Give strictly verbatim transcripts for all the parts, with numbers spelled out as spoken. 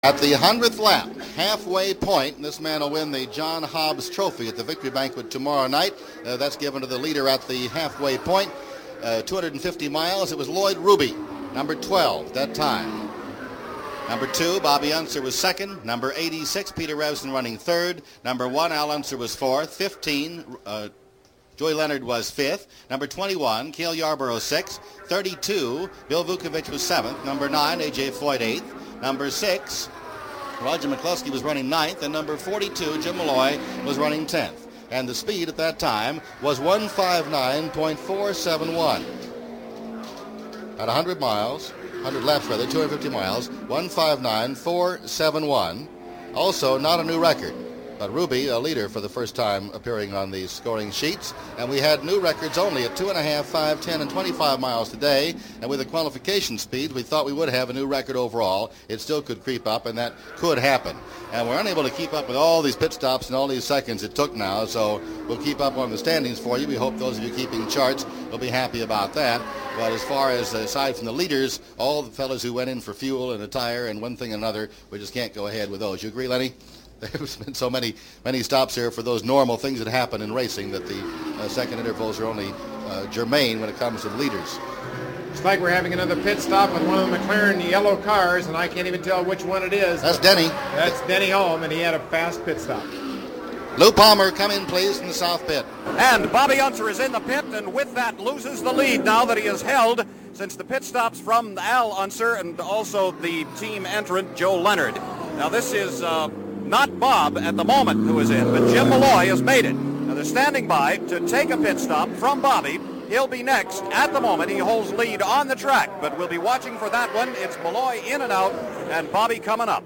At the hundredth lap, halfway point, this man will win the John Hobbs Trophy at the Victory Banquet tomorrow night. Uh, that's given to the leader at the halfway point. Uh, two hundred fifty miles. It was Lloyd Ruby, number twelve, that time. Number two, Bobby Unser was second. Number eighty-six, Peter Revson running third. Number one, Al Unser was fourth. fifteen, uh, Joey Leonard was fifth. Number twenty-one, Cale Yarborough sixth. thirty-two, Bill Vukovich was seventh. Number nine, A J Foyt eighth. Number six, Roger McCluskey was running ninth, and number forty-two, Jim Malloy, was running tenth. And the speed at that time was one fifty-nine point four seven one. At one hundred miles, one hundred laps rather, two hundred fifty miles, one fifty-nine point four seven one. Also, not a new record, but Ruby, a leader for the first time appearing on the scoring sheets. And we had new records only at two and a half, five, ten, and twenty-five miles today. And with the qualification speeds, we thought we would have a new record overall. It still could creep up, and that could happen. And we're unable to keep up with all these pit stops and all these seconds it took now, so we'll keep up on the standings for you. We hope those of you keeping charts will be happy about that. But as far as, aside from the leaders, all the fellas who went in for fuel and a tire and one thing and another, we just can't go ahead with those. You agree, Lenny? There's been so many many stops here for those normal things that happen in racing that the uh, second intervals are only uh, germane when it comes to the leaders. Looks like we're having another pit stop with one of the McLaren yellow cars, and I can't even tell which one it is. That's Denny. That's Denny Holm, and he had a fast pit stop. Lou Palmer, come in, please, from the south pit. And Bobby Unser is in the pit, and with that loses the lead now that he has held since the pit stops from Al Unser and also the team entrant Joe Leonard. Now this is uh, not Bob at the moment who is in, but Jim Malloy has made it. Now they're standing by to take a pit stop from Bobby. He'll be next. At the moment, he holds lead on the track, but we'll be watching for that one. It's Malloy in and out, and Bobby coming up.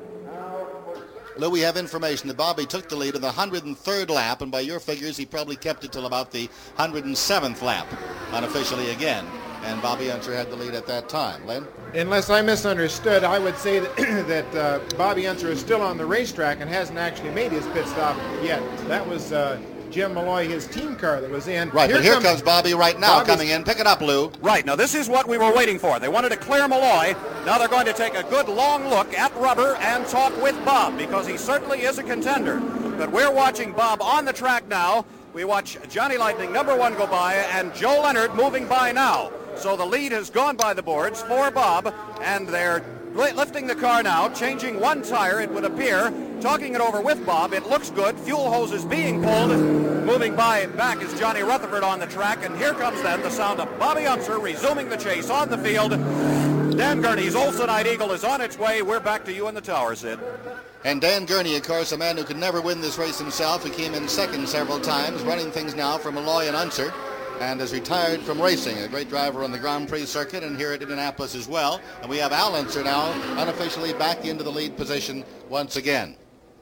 Lou, we have information that Bobby took the lead in the one hundred third lap, and by your figures, he probably kept it till about the one hundred seventh lap, unofficially again. And Bobby Unser had the lead at that time. Len? Unless I misunderstood, I would say that, that uh, Bobby Unser is still on the racetrack and hasn't actually made his pit stop yet. That was uh, Jim Malloy, his team car that was in. Right, here but here comes, comes Bobby right now Bobby's coming in. Pick it up, Lou. Right, now this is what we were waiting for. They wanted to clear Malloy. Now they're going to take a good long look at Rubber and talk with Bob, because he certainly is a contender. But we're watching Bob on the track now. We watch Johnny Lightning, number one, go by, and Joe Leonard moving by now. So the lead has gone by the boards for Bob, and they're lifting the car now, changing one tire, it would appear, talking it over with Bob. It looks good. Fuel hose is being pulled. Moving by and back is Johnny Rutherford on the track, and here comes then the sound of Bobby Unser resuming the chase on the field. Dan Gurney's Olsenite Eagle is on its way. We're back to you in the tower, Sid. And Dan Gurney, of course, a man who could never win this race himself, who came in second several times, running things now for Malloy and Unser, and is retired from racing. A great driver on the Grand Prix circuit and here at Indianapolis as well. And we have Al Unser now unofficially back into the lead position once again.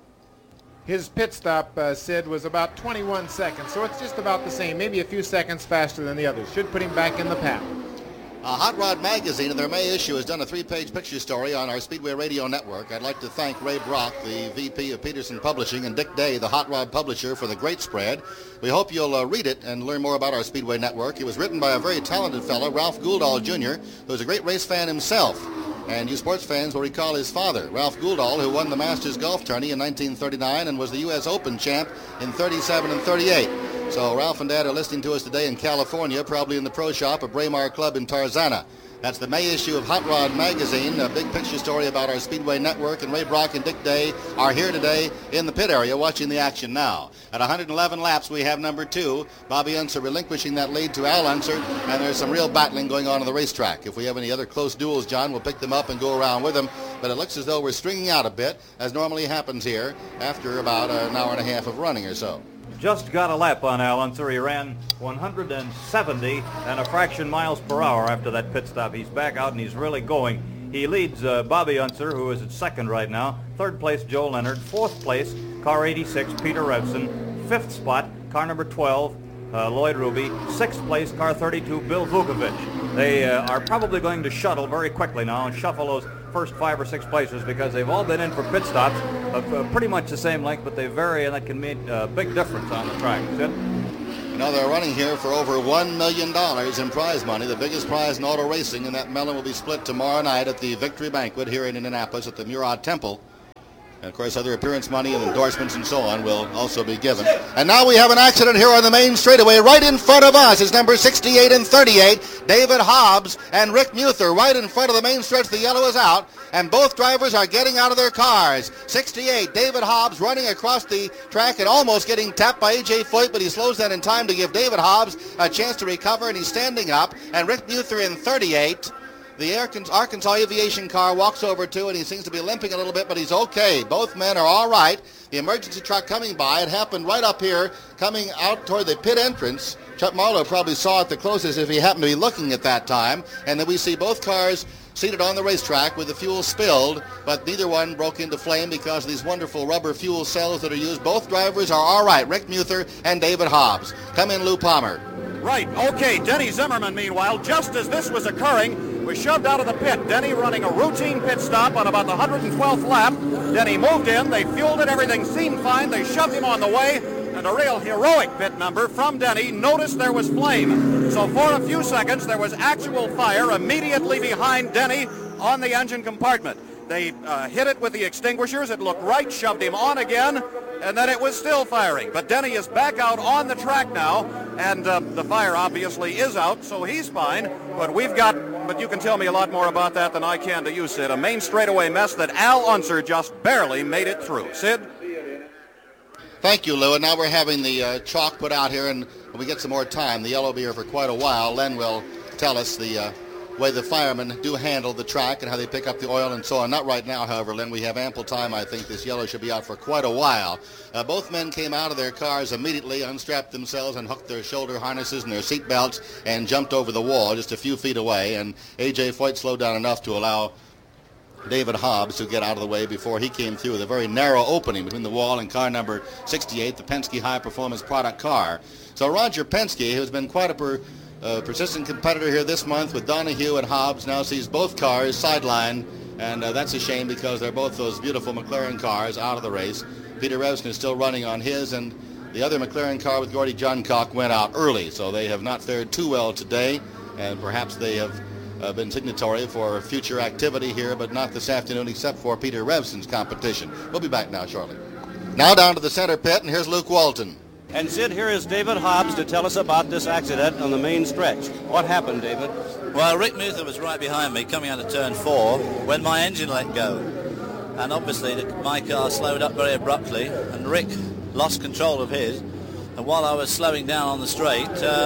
His pit stop, uh, Sid, was about twenty-one seconds, so it's just about the same, maybe a few seconds faster than the others. Should put him back in the pack. Uh, Hot Rod Magazine, in their May issue, has done a three-page picture story on our Speedway Radio Network. I'd like to thank Ray Brock, the V P of Peterson Publishing, and Dick Day, the Hot Rod publisher, for the great spread. We hope you'll uh, read it and learn more about our Speedway Network. It was written by a very talented fellow, Ralph Gouldall, Junior, who's a great race fan himself. And you sports fans will recall his father, Ralph Gouldall, who won the Masters Golf Tourney in nineteen thirty-nine and was the U S Open champ in thirty-seven and thirty-eight. So Ralph and Dad are listening to us today in California, probably in the pro shop of Braemar Club in Tarzana. That's the May issue of Hot Rod Magazine, a big picture story about our Speedway Network, and Ray Brock and Dick Day are here today in the pit area watching the action now. At one hundred eleven laps, we have number two, Bobby Unser relinquishing that lead to Al Unser, and there's some real battling going on on the racetrack. If we have any other close duels, John, we'll pick them up and go around with them, but it looks as though we're stringing out a bit, as normally happens here, after about an hour and a half of running or so. Just got a lap on Al Unser. He ran one hundred seventy and a fraction miles per hour after that pit stop. He's back out and he's really going. He leads uh, Bobby Unser, who is at second right now. Third place, Joe Leonard. Fourth place, car eighty-six, Peter Revson. Fifth spot, car number twelve, uh, Lloyd Ruby. Sixth place, car thirty-two, Bill Vukovich. They uh, are probably going to shuttle very quickly now and shuffle those first five or six places because they've all been in for pit stops of uh, pretty much the same length, but they vary, and that can mean a big difference on the track. Sid? You know, they're running here for over one million dollars in prize money, the biggest prize in auto racing, and that melon will be split tomorrow night at the Victory Banquet here in Indianapolis at the Murat Temple. And, of course, other appearance money and endorsements and so on will also be given. And now we have an accident here on the main straightaway right in front of us. It's number sixty-eight and thirty-eight, David Hobbs and Rick Muther right in front of the main stretch. The yellow is out, and both drivers are getting out of their cars. sixty-eight, David Hobbs running across the track and almost getting tapped by A J Foyt, but he slows down in time to give David Hobbs a chance to recover, and he's standing up. And Rick Muther in thirty-eight. The Arkansas Aviation car walks over too, and he seems to be limping a little bit, but he's okay. Both men are all right. The emergency truck coming by, it happened right up here, coming out toward the pit entrance. Chuck Marlowe probably saw it the closest if he happened to be looking at that time. And then we see both cars seated on the racetrack with the fuel spilled, but neither one broke into flame because of these wonderful rubber fuel cells that are used. Both drivers are all right, Rick Muther and David Hobbs. Come in, Lou Palmer. Right, okay. Denny Zimmerman, meanwhile, just as this was occurring, was shoved out of the pit. Denny running a routine pit stop on about the one hundred twelfth lap. Denny moved in, they fueled it, everything seemed fine, they shoved him on the way, and a real heroic pit number from Denny. Noticed there was flame. So for a few seconds, there was actual fire immediately behind Denny on the engine compartment. They uh, hit it with the extinguishers, it looked right, shoved him on again, and then it was still firing. But Denny is back out on the track now, and uh, the fire obviously is out, so he's fine. But we've got, but you can tell me a lot more about that than I can to you, Sid. A main straightaway mess that Al Unser just barely made it through. Sid? Thank you, Lou. And now we're having the uh, chalk put out here, and when we get some more time, the yellow will be here for quite a while. Len will tell us the uh, way the firemen do handle the track and how they pick up the oil and so on. Not right now, however, Len. We have ample time. I think this yellow should be out for quite a while. Uh, both men came out of their cars immediately, unstrapped themselves, and their shoulder harnesses and their seat belts and jumped over the wall just a few feet away. And A J Foyt slowed down enough to allow David Hobbs to get out of the way before he came through with a very narrow opening between the wall and car number sixty-eight, the Penske High Performance Product car. So Roger Penske, who's been quite a per, uh, persistent competitor here this month with Donahue and Hobbs, now sees both cars sidelined, and uh, that's a shame because they're both those beautiful McLaren cars out of the race. Peter Revson is still running on his, and the other McLaren car with Gordy Johncock went out early, so they have not fared too well today, and perhaps they have Uh, been signatory for future activity here, but not this afternoon except for Peter Revson's competition. We'll be back now shortly. Now down to the center pit, and here's Luke Walton. And Sid, here is David Hobbs to tell us about this accident on the main stretch. What happened, David? Well, Rick Muther was right behind me coming out of turn four when my engine let go. And obviously the, my car slowed up very abruptly, and Rick lost control of his. And while I was slowing down on the straight, uh,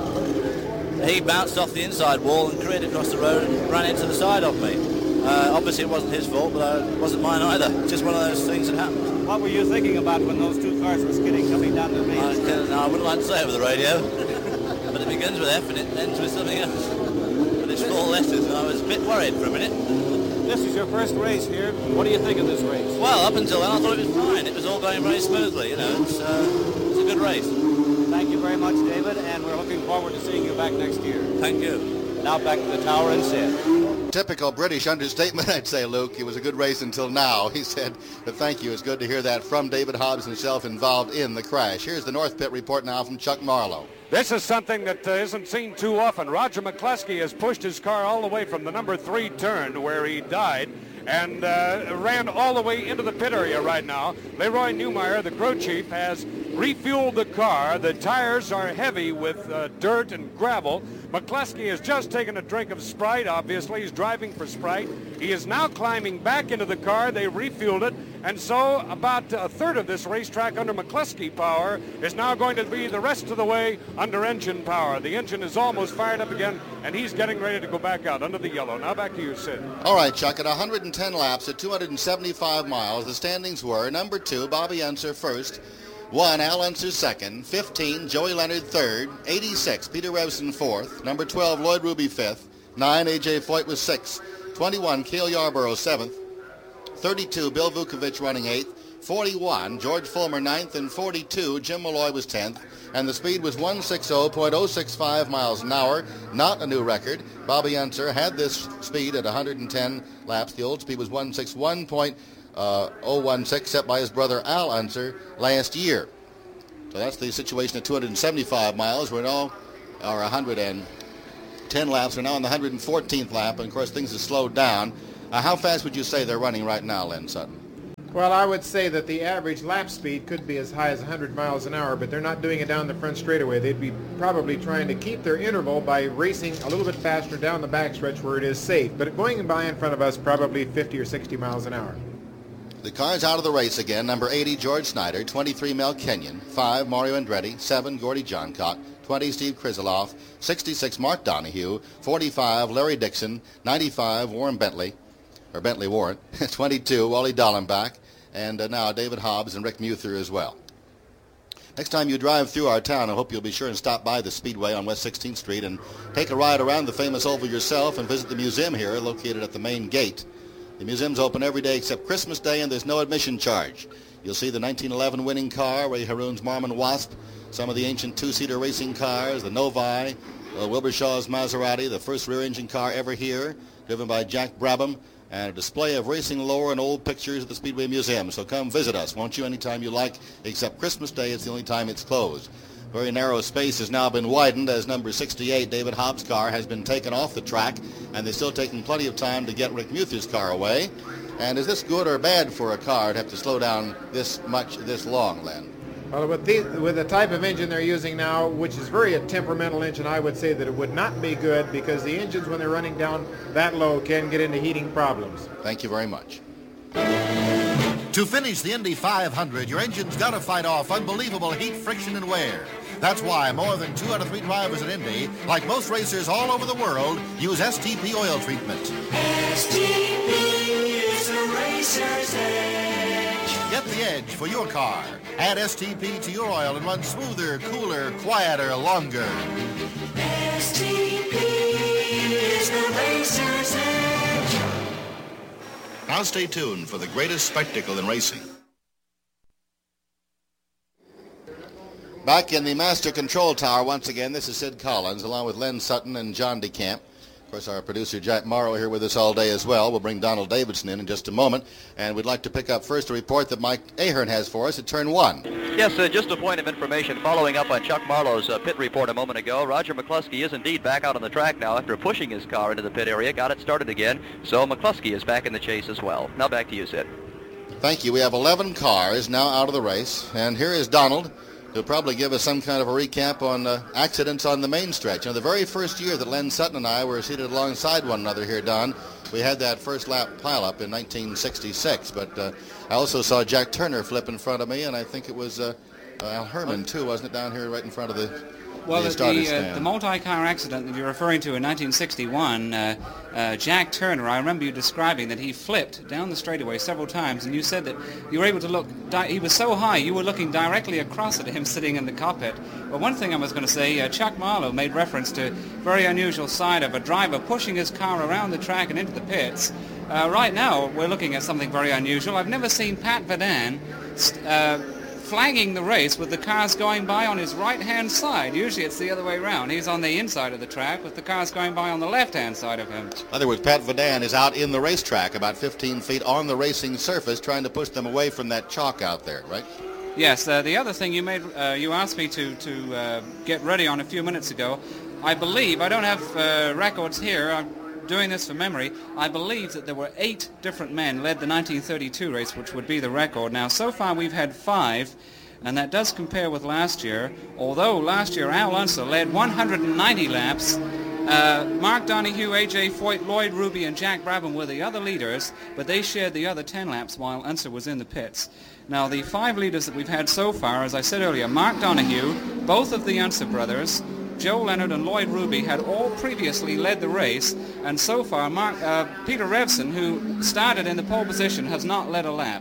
he bounced off the inside wall and careered across the road and ran into the side of me. Uh, obviously it wasn't his fault, but uh, it wasn't mine either. Just one of those things that happened. What were you thinking about when those two cars were skidding coming down the main I, street? no, I wouldn't like to say over the radio, but it begins with F and it ends with something else. But it's four letters, and I was a bit worried for a minute. This is your first race here. What do you think of this race? Well, up until then I thought it was fine. It was all going very smoothly, you know. It's, uh, it's a good race. Thank you very much, David, and we're looking forward to seeing you back next year. Thank you. Now back to the tower and Sid. Typical British understatement, I'd say, Luke. It was a good race until now. He said, but thank you. It's good to hear that from David Hobbs himself involved in the crash. Here's the North Pit report now from Chuck Marlowe. This is something that uh, isn't seen too often. Roger McCluskey has pushed his car all the way from the number three turn where he died and uh, ran all the way into the pit area right now. Leroy Newmeyer, the crew chief, has refueled the car. The tires are heavy with uh, dirt and gravel. McCluskey has just taken a drink of Sprite, obviously. He's driving for Sprite. He is now climbing back into the car. They refueled it. And so about a third of this racetrack under McCluskey power is now going to be the rest of the way under engine power. The engine is almost fired up again, and he's getting ready to go back out under the yellow. Now back to you, Sid. All right, Chuck, at one hundred ten laps at two hundred seventy-five miles, the standings were number two, Bobby Unser first, one, Al Unser second, fifteen, Joey Leonard third, eighty-six, Peter Revson fourth, number twelve, Lloyd Ruby fifth, nine, A J Foyt was sixth, twenty-one, Cale Yarborough seventh, thirty-two, Bill Vukovich running eighth, forty-one, George Fulmer ninth, and forty-two, Jim Malloy was tenth, and the speed was one sixty point oh six five miles an hour, not a new record. Bobby Unser had this speed at one hundred ten laps. The old speed was one sixty-one point oh one six, set by his brother Al Unser last year. So that's the situation at two hundred seventy-five miles. We're now, or one hundred ten laps. We're now on the one hundred fourteenth lap, and of course things have slowed down. Uh, how fast would you say they're running right now, Len Sutton? Well, I would say that the average lap speed could be as high as one hundred miles an hour, but they're not doing it down the front straightaway. They'd be probably trying to keep their interval by racing a little bit faster down the backstretch where it is safe. But going by in front of us, probably fifty or sixty miles an hour. The car's out of the race again. Number eighty, George Snyder. twenty-three, Mel Kenyon. five, Mario Andretti. seven, Gordy Johncock. twenty, Steve Krizeloff. sixty-six, Mark Donahue. forty-five, Larry Dixon. ninety-five, Warren Bentley. Or Bentley Warren. twenty-two, Wally Dallenbach. And uh, now David Hobbs and Rick Muther as well. Next time you drive through our town, I hope you'll be sure and stop by the Speedway on West sixteenth Street and take a ride around the famous oval yourself and visit the museum here located at the main gate. The museum's open every day except Christmas Day, and there's no admission charge. You'll see the nineteen eleven winning car, Ray Haroon's Marmon Wasp, some of the ancient two-seater racing cars, the Novi, uh, Wilbur Shaw's Maserati, the first rear-engine car ever here, driven by Jack Brabham, and a display of racing lore and old pictures at the Speedway Museum. So come visit us, won't you, anytime you like, except Christmas Day. It's the only time it's closed. Very narrow space has now been widened as number sixty-eight, David Hobbs' car, has been taken off the track, and they're still taking plenty of time to get Rick Muther's car away. And is this good or bad for a car to have to slow down this much, this long, Len? Well, with the, with the type of engine they're using now, which is very a temperamental engine, I would say that it would not be good because the engines, when they're running down that low, can get into heating problems. Thank you very much. To finish the Indy five hundred, your engine's got to fight off unbelievable heat, friction, and wear. That's why more than two out of three drivers at Indy, like most racers all over the world, use S T P oil treatment. S T P is a racer's edge. Get the edge for your car. Add S T P to your oil and run smoother, cooler, quieter, longer. S T P is the racer's edge. Now stay tuned for the greatest spectacle in racing. Back in the Master Control Tower once again, this is Sid Collins along with Len Sutton and John DeCamp. Of course, our producer Jack Morrow here with us all day as well. We'll bring Donald Davidson in in just a moment. And we'd like to pick up first a report that Mike Ahern has for us at turn one. Yes, uh, just a point of information following up on Chuck Marlowe's uh, pit report a moment ago. Roger McCluskey is indeed back out on the track now after pushing his car into the pit area, got it started again. So McCluskey is back in the chase as well. Now back to you, Sid. Thank you. We have eleven cars now out of the race. And here is Donald. He'll probably give us some kind of a recap on uh, accidents on the main stretch. You know, the very first year that Len Sutton and I were seated alongside one another here, Don, we had that first lap pileup in nineteen sixty-six. But uh, I also saw Jack Turner flip in front of me, and I think it was uh, Al Herman, too, wasn't it, down here right in front of the Well, the, the, uh, the multi-car accident that you're referring to in nineteen sixty-one, uh, uh, Jack Turner, I remember you describing that he flipped down the straightaway several times, and you said that you were able to look, di- he was so high, you were looking directly across at him sitting in the cockpit. But one thing I was going to say, uh, Chuck Marlowe made reference to a very unusual side of a driver pushing his car around the track and into the pits. Uh, right now, we're looking at something very unusual. I've never seen Pat Vadan uh, flagging the race with the cars going by on his right-hand side. Usually it's the other way around. He's on the inside of the track with the cars going by on the left-hand side of him. In other words, Pat Vadan is out in the racetrack about fifteen feet on the racing surface trying to push them away from that chalk out there, right? Yes, uh, the other thing you made, uh, you asked me to, to uh, get ready on a few minutes ago. I believe, I don't have uh, records here, I'm doing this from memory, I believe that there were eight different men led the nineteen thirty-two race, which would be the record. Now, so far we've had five, and that does compare with last year. Although last year Al Unser led one hundred ninety laps, uh, Mark Donahue, A J Foyt, Lloyd Ruby, and Jack Brabham were the other leaders, but they shared the other ten laps while Unser was in the pits. Now, the five leaders that we've had so far, as I said earlier, Mark Donahue, both of the Unser brothers, Joe Leonard and Lloyd Ruby had all previously led the race, and so far Mark, uh, Peter Revson, who started in the pole position, has not led a lap.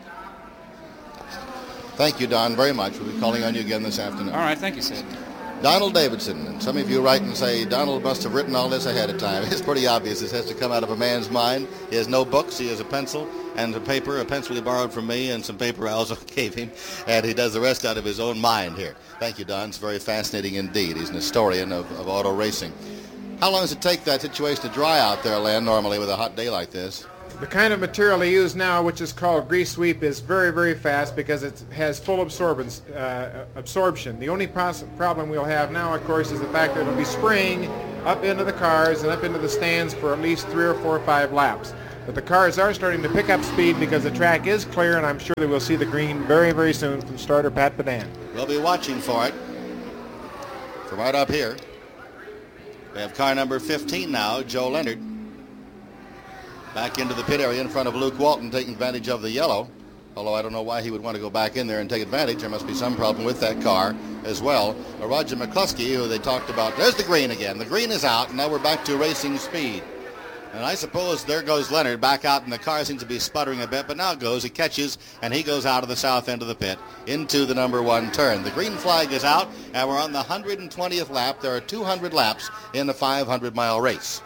Thank you, Don, very much. We'll be calling on you again this afternoon. All right, thank you, Sid. Donald Davidson. And some of you write and say, Donald must have written all this ahead of time. It's pretty obvious. This has to come out of a man's mind. He has no books. He has a pencil and a paper, a pencil he borrowed from me, and some paper I also gave him. And he does the rest out of his own mind here. Thank you, Don. It's very fascinating indeed. He's an historian of, of auto racing. How long does it take that situation to dry out there, Len, normally with a hot day like this? The kind of material they use now, which is called grease sweep, is very, very fast because it has full absorbance, uh, absorption. The only pros- problem we'll have now, of course, is the fact that it'll be spraying up into the cars and up into the stands for at least three or four or five laps. But the cars are starting to pick up speed because the track is clear, and I'm sure that we'll see the green very, very soon from starter Pat Badan. We'll be watching for it from right up here. We have car number fifteen now, Joe Leonard, back into the pit area in front of Luke Walton, taking advantage of the yellow. Although I don't know why he would want to go back in there and take advantage. There must be some problem with that car as well. Uh, Roger McCluskey, who they talked about, there's the green again. The green is out, and now we're back to racing speed. And I suppose there goes Leonard back out, and the car seems to be sputtering a bit, but now it goes, he catches, and he goes out of the south end of the pit into the number one turn. The green flag is out, and we're on the one hundred twentieth lap. There are two hundred laps in the five hundred mile race.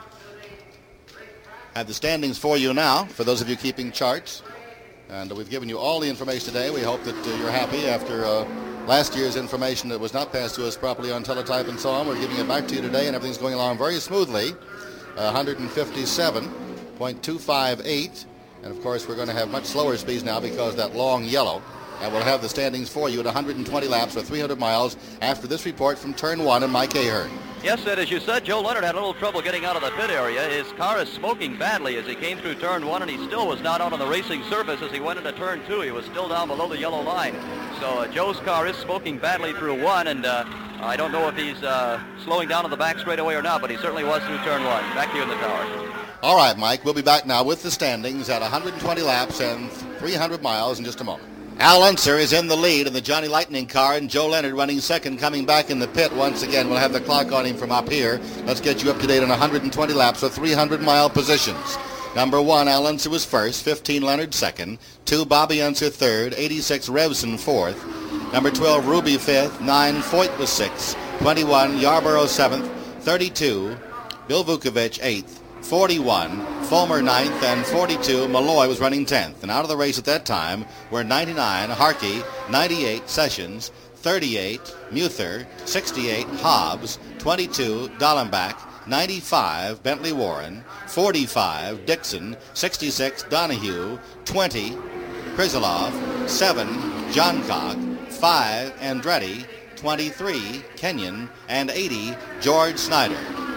Have the standings for you now, for those of you keeping charts. And we've given you all the information today. We hope that uh, you're happy after uh, last year's information that was not passed to us properly on teletype and so on. We're giving it back to you today, and everything's going along very smoothly. Uh, one fifty-seven point two five eight. And, of course, we're going to have much slower speeds now because that long yellow. And we'll have the standings for you at one hundred twenty laps or three hundred miles after this report from Turn one and Mike Ahern. Yes, Ed, as you said, Joe Leonard had a little trouble getting out of the pit area. His car is smoking badly as he came through turn one, and he still was not out on the racing surface as he went into turn two. He was still down below the yellow line. So uh, Joe's car is smoking badly through one, and uh, I don't know if he's uh, slowing down on the back straightaway or not, but he certainly was through turn one. Back to you in the tower. All right, Mike, we'll be back now with the standings at one hundred twenty laps and three hundred miles in just a moment. Al Unser is in the lead in the Johnny Lightning car, and Joe Leonard running second, coming back in the pit once again. We'll have the clock on him from up here. Let's get you up to date on one hundred twenty laps with three hundred mile positions. Number one, Al Unser was first, fifteen Leonard second, two Bobby Unser third, eighty-six Revson fourth, number twelve Ruby fifth, nine Foyt was sixth, twenty-one Yarborough seventh, thirty-two Bill Vukovich eighth, forty-one Fulmer ninth, and forty-two Malloy was running tenth. And out of the race at that time were ninety-nine Harkey, ninety-eight Sessions, thirty-eight Muther, sixty-eight Hobbs, twenty-two Dallenbach, ninety-five Bentley Warren, forty-five Dixon, sixty-six Donahue, twenty Krizalov, seven Johncock, five Andretti, twenty-three Kenyon, and eighty George Snyder.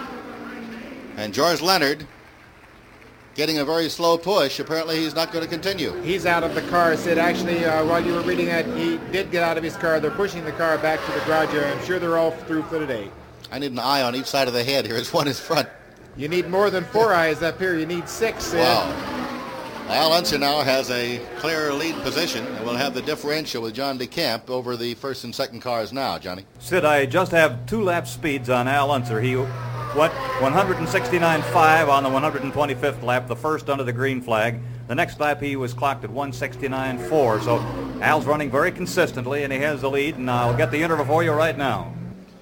And George Leonard getting a very slow push. Apparently he's not going to continue. He's out of the car, Sid. Actually, uh, while you were reading that, he did get out of his car. They're pushing the car back to the garage area. I'm sure they're all through for today. I need an eye on each side of the head here. There's one in front. You need more than four eyes up here. You need six, Sid. Wow. Al Unser now has a clear lead position, and we'll have the differential with John DeCamp over the first and second cars now, Johnny. Sid, I just have two lap speeds on Al Unser. He went one sixty-nine point five on the one hundred twenty-fifth lap, the first under the green flag. The next lap he was clocked at one sixty-nine point four. So Al's running very consistently, and he has the lead, and I'll get the interval for you right now.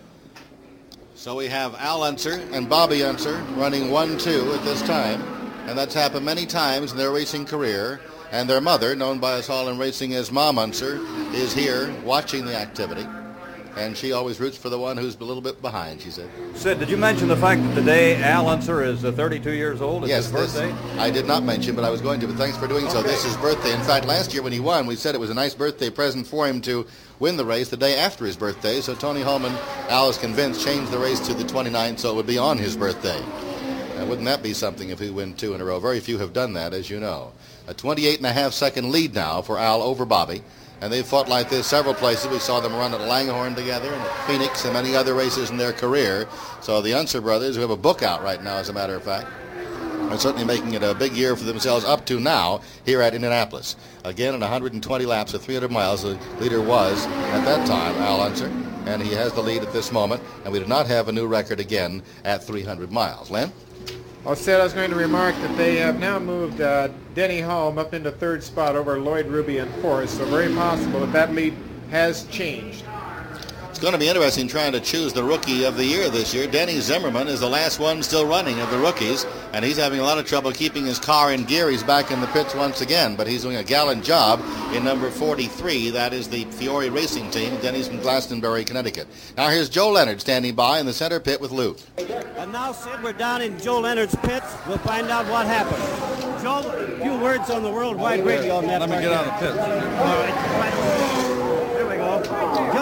So we have Al Unser and Bobby Unser running one two at this time, and that's happened many times in their racing career. And their mother, known by us all in racing as Mom Unser, is here watching the activity. And she always roots for the one who's a little bit behind, she said. Sid, did you mention the fact that today Al Unser is uh, thirty-two years old? It's yes, his birthday? This, I did not mention, but I was going to, but thanks for doing okay. So. This is his birthday. In fact, last year when he won, we said it was a nice birthday present for him to win the race the day after his birthday. So Tony Holman, Al is convinced, changed the race to the twenty-ninth so it would be on his birthday. Now, wouldn't that be something if he win two in a row? Very few have done that, as you know. A twenty-eight and a half second lead now for Al over Bobby. And they've fought like this several places. We saw them run at Langhorne together and at Phoenix and many other races in their career. So the Unser brothers, who have a book out right now, as a matter of fact, are certainly making it a big year for themselves up to now here at Indianapolis. Again, in one hundred twenty laps of three hundred miles, the leader was, at that time, Al Unser, and he has the lead at this moment. And we did not have a new record again at three hundred miles. Len? I said I was going to remark that they have now moved uh, Denny Holm up into third spot over Lloyd Ruby in fourth, so very possible that that lead has changed. It's going to be interesting trying to choose the rookie of the year this year. Denny Zimmerman is the last one still running of the rookies, and he's having a lot of trouble keeping his car in gear. He's back in the pits once again, but he's doing a gallant job in number forty-three. That is the Fiore Racing Team. Denny's from Glastonbury, Connecticut. Now here's Joe Leonard standing by in the center pit with Luke. And now, Sid, we're down in Joe Leonard's pits. We'll find out what happened. Joe, a few words on the Worldwide Radio Network. Let me get out of the pits. All right. There we go. Just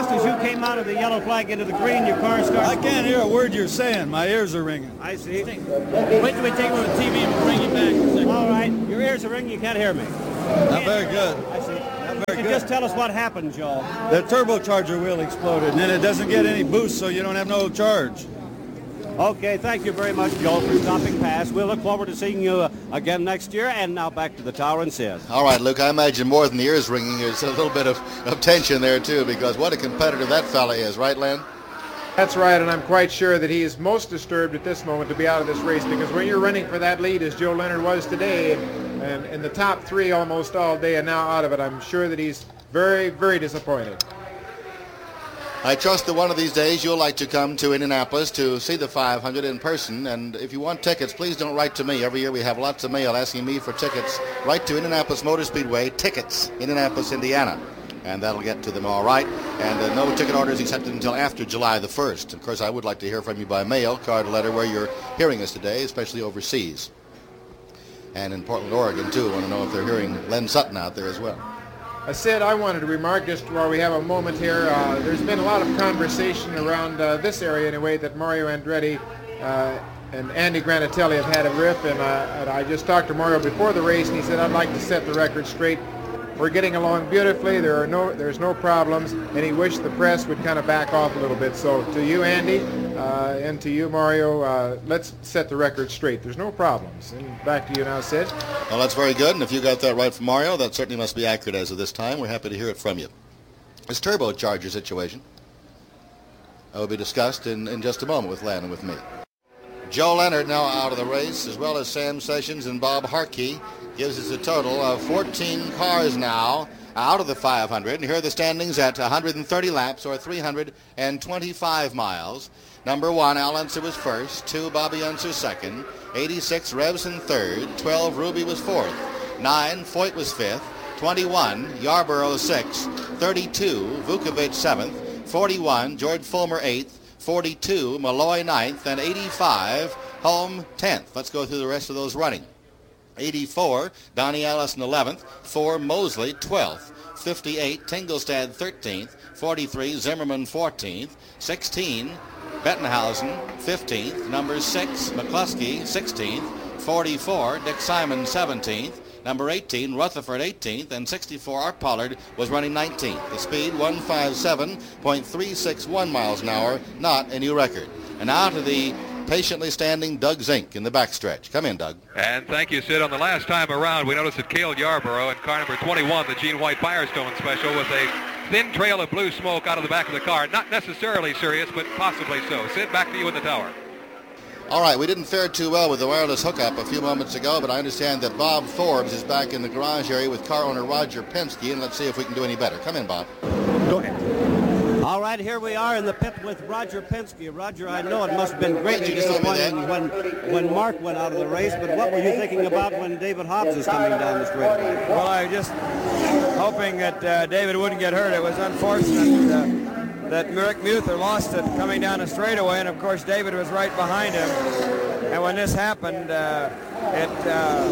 just as you came out of the yellow flag into the green, your car started. I can't hear a word you're saying. My ears are ringing. I see. Wait till we take over the T V and bring you back in a second. All right. Your ears are ringing. You can't hear me. Not very good. I see. Not very You good. just tell us what happened, Joe. The turbocharger wheel exploded, and then it doesn't get any boost, so you don't have no charge. Okay, thank you very much, Joe, for stopping past. We'll look forward to seeing you uh, again next year. And now back to the tower and Sid. All right, Luke, I imagine more than the ears ringing, there's a little bit of, of tension there, too, because what a competitor that fella is, right, Len? That's right, and I'm quite sure that he is most disturbed at this moment to be out of this race, because when you're running for that lead, as Joe Leonard was today, and in the top three almost all day and now out of it, I'm sure that he's very, very disappointed. I trust that one of these days you'll like to come to Indianapolis to see the five hundred in person, and if you want tickets, please don't write to me. Every year we have lots of mail asking me for tickets. Write to Indianapolis Motor Speedway, Tickets, Indianapolis, Indiana, and that'll get to them all right. And uh, no ticket orders accepted until after July the first. Of course, I would like to hear from you by mail, card, letter, where you're hearing us today, especially overseas. And in Portland, Oregon, too. I want to know if they're hearing Len Sutton out there as well. I said I wanted to remark just while we have a moment here, uh, there's been a lot of conversation around uh, this area anyway that Mario Andretti uh, and Andy Granatelli have had a riff, and, uh, and I just talked to Mario before the race, and he said I'd like to set the record straight. We're getting along beautifully. There are no, there's no problems, and he wished the press would kind of back off a little bit. So to you, Andy, uh, and to you, Mario, uh, let's set the record straight. There's no problems. And back to you now, Sid. Well, that's very good, and if you got that right from Mario, that certainly must be accurate as of this time. We're happy to hear it from you. This turbocharger situation will be discussed in, in just a moment with Len and with me. Joe Leonard now out of the race, as well as Sam Sessions and Bob Harkey, gives us a total of fourteen cars now out of the five hundred. And here are the standings at one hundred thirty laps, or three hundred twenty-five miles. Number one, Al Unser was first. Two, Bobby Unser second. eighty-six, Revson third. twelve, Ruby was fourth. nine, Foyt was fifth. twenty-one, Yarborough sixth. thirty-two, Vukovic seventh. forty-one, George Fulmer eighth. forty-two, Malloy ninth, and eighty-five, Holm tenth. Let's go through the rest of those running. eighty-four, Donnie Allison eleventh, four, Mosley twelfth, fifty-eight, Tingelstad thirteenth, forty-three, Zimmerman fourteenth, sixteen, Bettenhausen fifteenth, number six, McCluskey sixteenth, forty-four, Dick Simon seventeenth, number eighteen, Rutherford eighteenth, and sixty-four, Art Pollard was running nineteenth. The speed, one fifty-seven point three six one miles an hour, not a new record. And now to the patiently standing Doug Zink in the backstretch. Come in, Doug. And thank you, Sid. On the last time around, we noticed that Cale Yarborough in car number twenty-one, the Gene White Firestone Special, with a thin trail of blue smoke out of the back of the car. Not necessarily serious, but possibly so. Sid, back to you in the tower. All right, we didn't fare too well with the wireless hookup a few moments ago, but I understand that Bob Forbes is back in the garage area with car owner Roger Penske, and let's see if we can do any better. Come in, Bob. Go ahead. All right, here we are in the pit with Roger Penske. Roger, I know it must have been greatly disappointing when, when Mark went out of the race, but what were you thinking about when David Hobbs is coming down the straightaway? Well, I was just hoping that uh, David wouldn't get hurt. It was unfortunate uh, that Rick Muther lost it coming down the straightaway, and of course David was right behind him. And when this happened, uh, it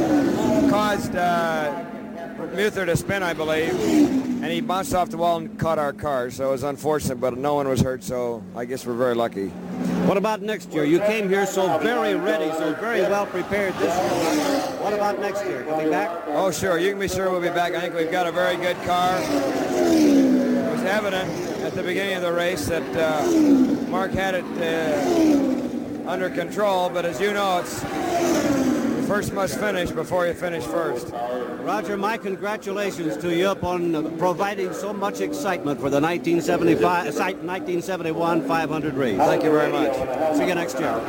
uh, caused uh, Muther to spin, I believe, and he bounced off the wall and caught our car. So it was unfortunate, but no one was hurt, so I guess we're very lucky. What about next year? You came here so very ready, so very well prepared this year. What about next year? Will be back? Oh, sure. You can be sure we'll be back. I think we've got a very good car. It was evident at the beginning of the race that uh, Mark had it uh, under control, but as you know, it's you first must finish before you finish first. Roger, my congratulations to you upon uh, providing so much excitement for the nineteen seventy-five, uh, nineteen seventy-one five hundred race. Thank you very much. See you next year.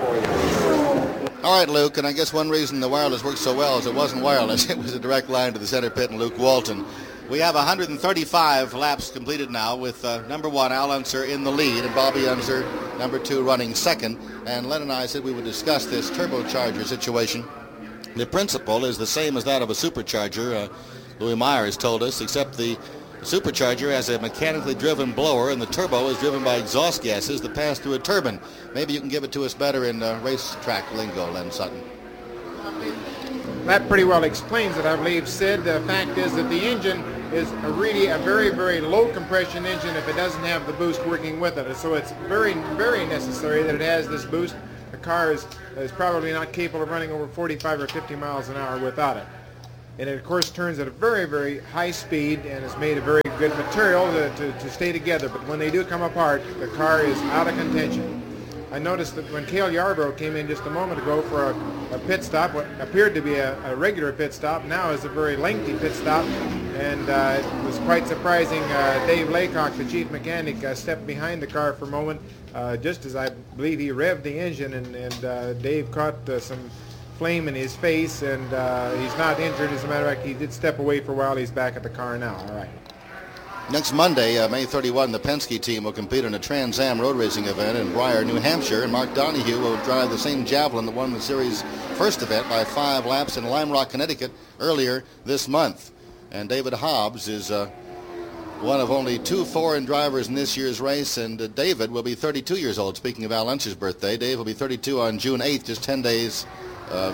All right, Luke, and I guess one reason the wireless worked so well is it wasn't wireless. It was a direct line to the center pit and Luke Walton. We have one hundred thirty-five laps completed now with uh, number one, Al Unser, in the lead, and Bobby Unser, number two, running second. And Len and I said we would discuss this turbocharger situation. The principle is the same as that of a supercharger, uh, Louis Myers told us, except the supercharger has a mechanically driven blower and the turbo is driven by exhaust gases that pass through a turbine. Maybe you can give it to us better in uh, racetrack lingo, Len Sutton. That pretty well explains it, I believe, Sid. The fact is that the engine is a really a very, very low compression engine if it doesn't have the boost working with it. So it's very, very necessary that it has this boost. The car is, is probably not capable of running over forty-five or fifty miles an hour without it. And it, of course, turns at a very, very high speed and is made of very good material to, to, to stay together. But when they do come apart, the car is out of contention. I noticed that when Cale Yarborough came in just a moment ago for a, a pit stop, what appeared to be a, a regular pit stop, now is a very lengthy pit stop. And uh, it was quite surprising. Uh, Dave Laycock, the chief mechanic, uh, stepped behind the car for a moment, uh, just as I believe he revved the engine, and, and uh, Dave caught uh, some flame in his face, and uh, he's not injured. As a matter of fact, he did step away for a while. He's back at the car now. All right. Next Monday, uh, May thirty-first, the Penske team will compete in a Trans Am road racing event in Briar, New Hampshire, and Mark Donohue will drive the same Javelin that won the series' first event by five laps in Lime Rock, Connecticut earlier this month. And David Hobbs is uh, one of only two foreign drivers in this year's race, and uh, David will be thirty-two years old. Speaking of Al Unser's birthday, Dave will be thirty-two on June eighth, just ten days, uh,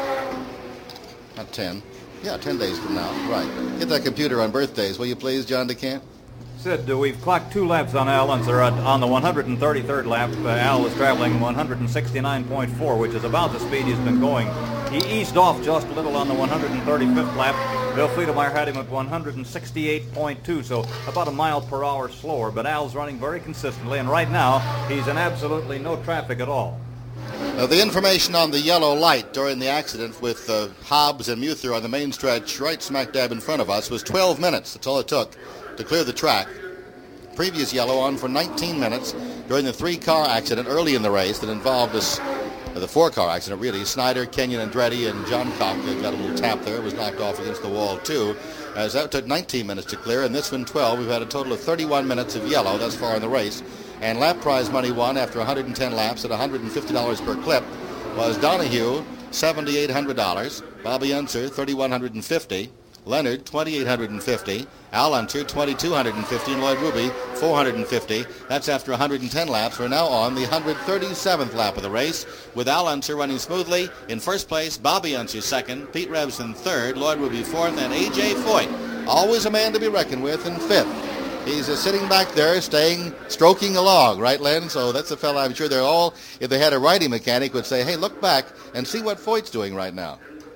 not ten, yeah, ten days from now. Right. Get that computer on birthdays, will you please, John DeCamp? Sid, uh, we've clocked two laps on Al Unser. Uh, on the one hundred thirty-third lap, uh, Al was traveling one hundred sixty-nine point four, which is about the speed he's been going. He eased off just a little on the one hundred thirty-fifth lap. Bill Friedemeyer had him at one hundred sixty-eight point two, so about a mile per hour slower, but Al's running very consistently, and right now he's in absolutely no traffic at all. Uh, the information on the yellow light during the accident with uh, Hobbs and Muther on the main stretch right smack dab in front of us was twelve minutes. That's all it took to clear the track. Previous yellow on for nineteen minutes during the three-car accident early in the race that involved us, uh, the four-car accident really. Snyder, Kenyon Andretti, and John Cock got a little tap there. It was knocked off against the wall too. As that took nineteen minutes to clear, and this one twelve. We've had a total of thirty-one minutes of yellow thus far in the race. And lap prize money won after one hundred ten laps at one hundred fifty dollars per clip was Donohue, seven thousand eight hundred dollars, Bobby Unser, three thousand one hundred fifty dollars, Leonard, two thousand eight hundred fifty dollars, Al Unser, two thousand two hundred fifty dollars, and Lloyd Ruby, four hundred fifty dollars. That's after one hundred ten laps. We're now on the one hundred thirty-seventh lap of the race, with Al Unser running smoothly in first place, Bobby Unser second, Pete Revson third, Lloyd Ruby fourth, and A J Foyt, always a man to be reckoned with, in fifth. He's uh, sitting back there, staying, stroking along, right, Len? So that's a fellow I'm sure they're all, if they had a righty mechanic, would say, hey, look back and see what Foyt's doing right now.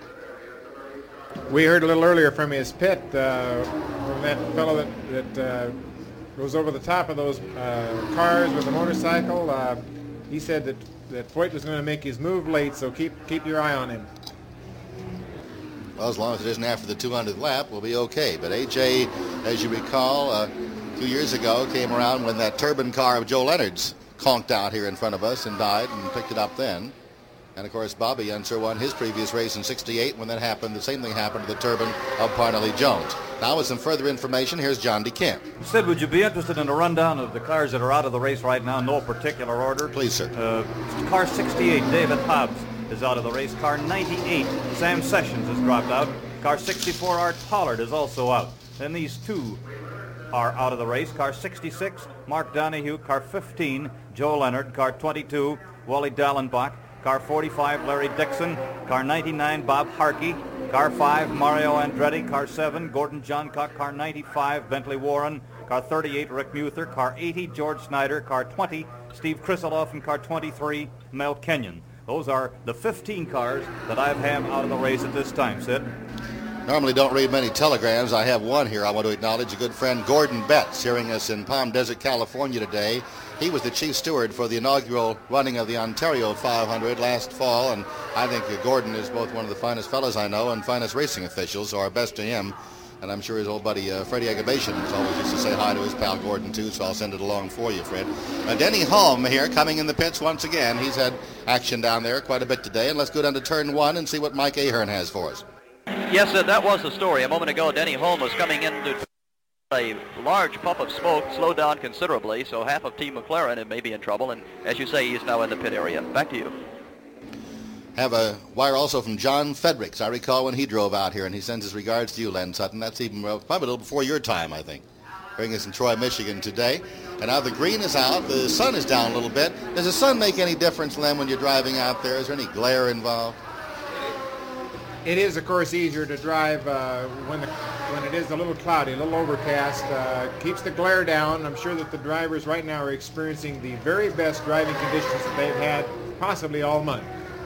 We heard a little earlier from his pit, uh, from that fellow that, that uh, goes over the top of those uh, cars with a motorcycle. Uh, he said that, that Foyt was going to make his move late, so keep keep your eye on him. Well, as long as it isn't after the two hundredth lap, we'll be okay. But A J, as you recall, uh, two years ago came around when that turbine car of Joe Leonard's conked out here in front of us and died, and picked it up then. And, of course, Bobby Unser won his previous race in sixty-eight. When that happened, the same thing happened to the turbine of Parnelli Jones. Now, with some further information, here's John DeCamp. Sid, would you be interested in a rundown of the cars that are out of the race right now, no particular order? Please, sir. Uh, car sixty-eight, David Hobbs, is out of the race. Car ninety-eight, Sam Sessions has dropped out. Car sixty-four, Art Pollard, is also out. Then these two are out of the race. Car sixty-six, Mark Donohue. Car fifteen, Joe Leonard. Car twenty-two, Wally Dallenbach. Car forty-five, Larry Dixon. Car ninety-nine, Bob Harkey. Car five, Mario Andretti. Car seven, Gordon Johncock. Car ninety-five, Bentley Warren. Car thirty-eight, Rick Muther. Car eighty, George Snyder. Car twenty, Steve Krisiloff. And car twenty-three, Mel Kenyon. Those are the fifteen cars that I've had out of the race at this time, Sid. Normally don't read many telegrams. I have one here I want to acknowledge. A good friend, Gordon Betts, hearing us in Palm Desert, California today. He was the chief steward for the inaugural running of the Ontario five hundred last fall, and I think uh, Gordon is both one of the finest fellows I know and finest racing officials, so our best to him. And I'm sure his old buddy uh, Freddie Agabation always used to say hi to his pal Gordon, too, so I'll send it along for you, Fred. Uh, Denny Hulme here, coming in the pits once again. He's had action down there quite a bit today, and let's go down to turn one and see what Mike Ahern has for us. Yes, uh, that was the story. A moment ago, Denny Hulme was coming into a large puff of smoke, slowed down considerably, so half of Team McLaren may be in trouble, and as you say, he's now in the pit area. Back to you. Have a wire also from John Fredericks. I recall when he drove out here, and he sends his regards to you, Len Sutton. That's even well, probably a little before your time, I think. Bringing us in Troy, Michigan today. And now the green is out. The sun is down a little bit. Does the sun make any difference, Len, when you're driving out there? Is there any glare involved? It is, of course, easier to drive uh, when the when it is a little cloudy, a little overcast. Uh, keeps the glare down. I'm sure that the drivers right now are experiencing the very best driving conditions that they've had possibly all month.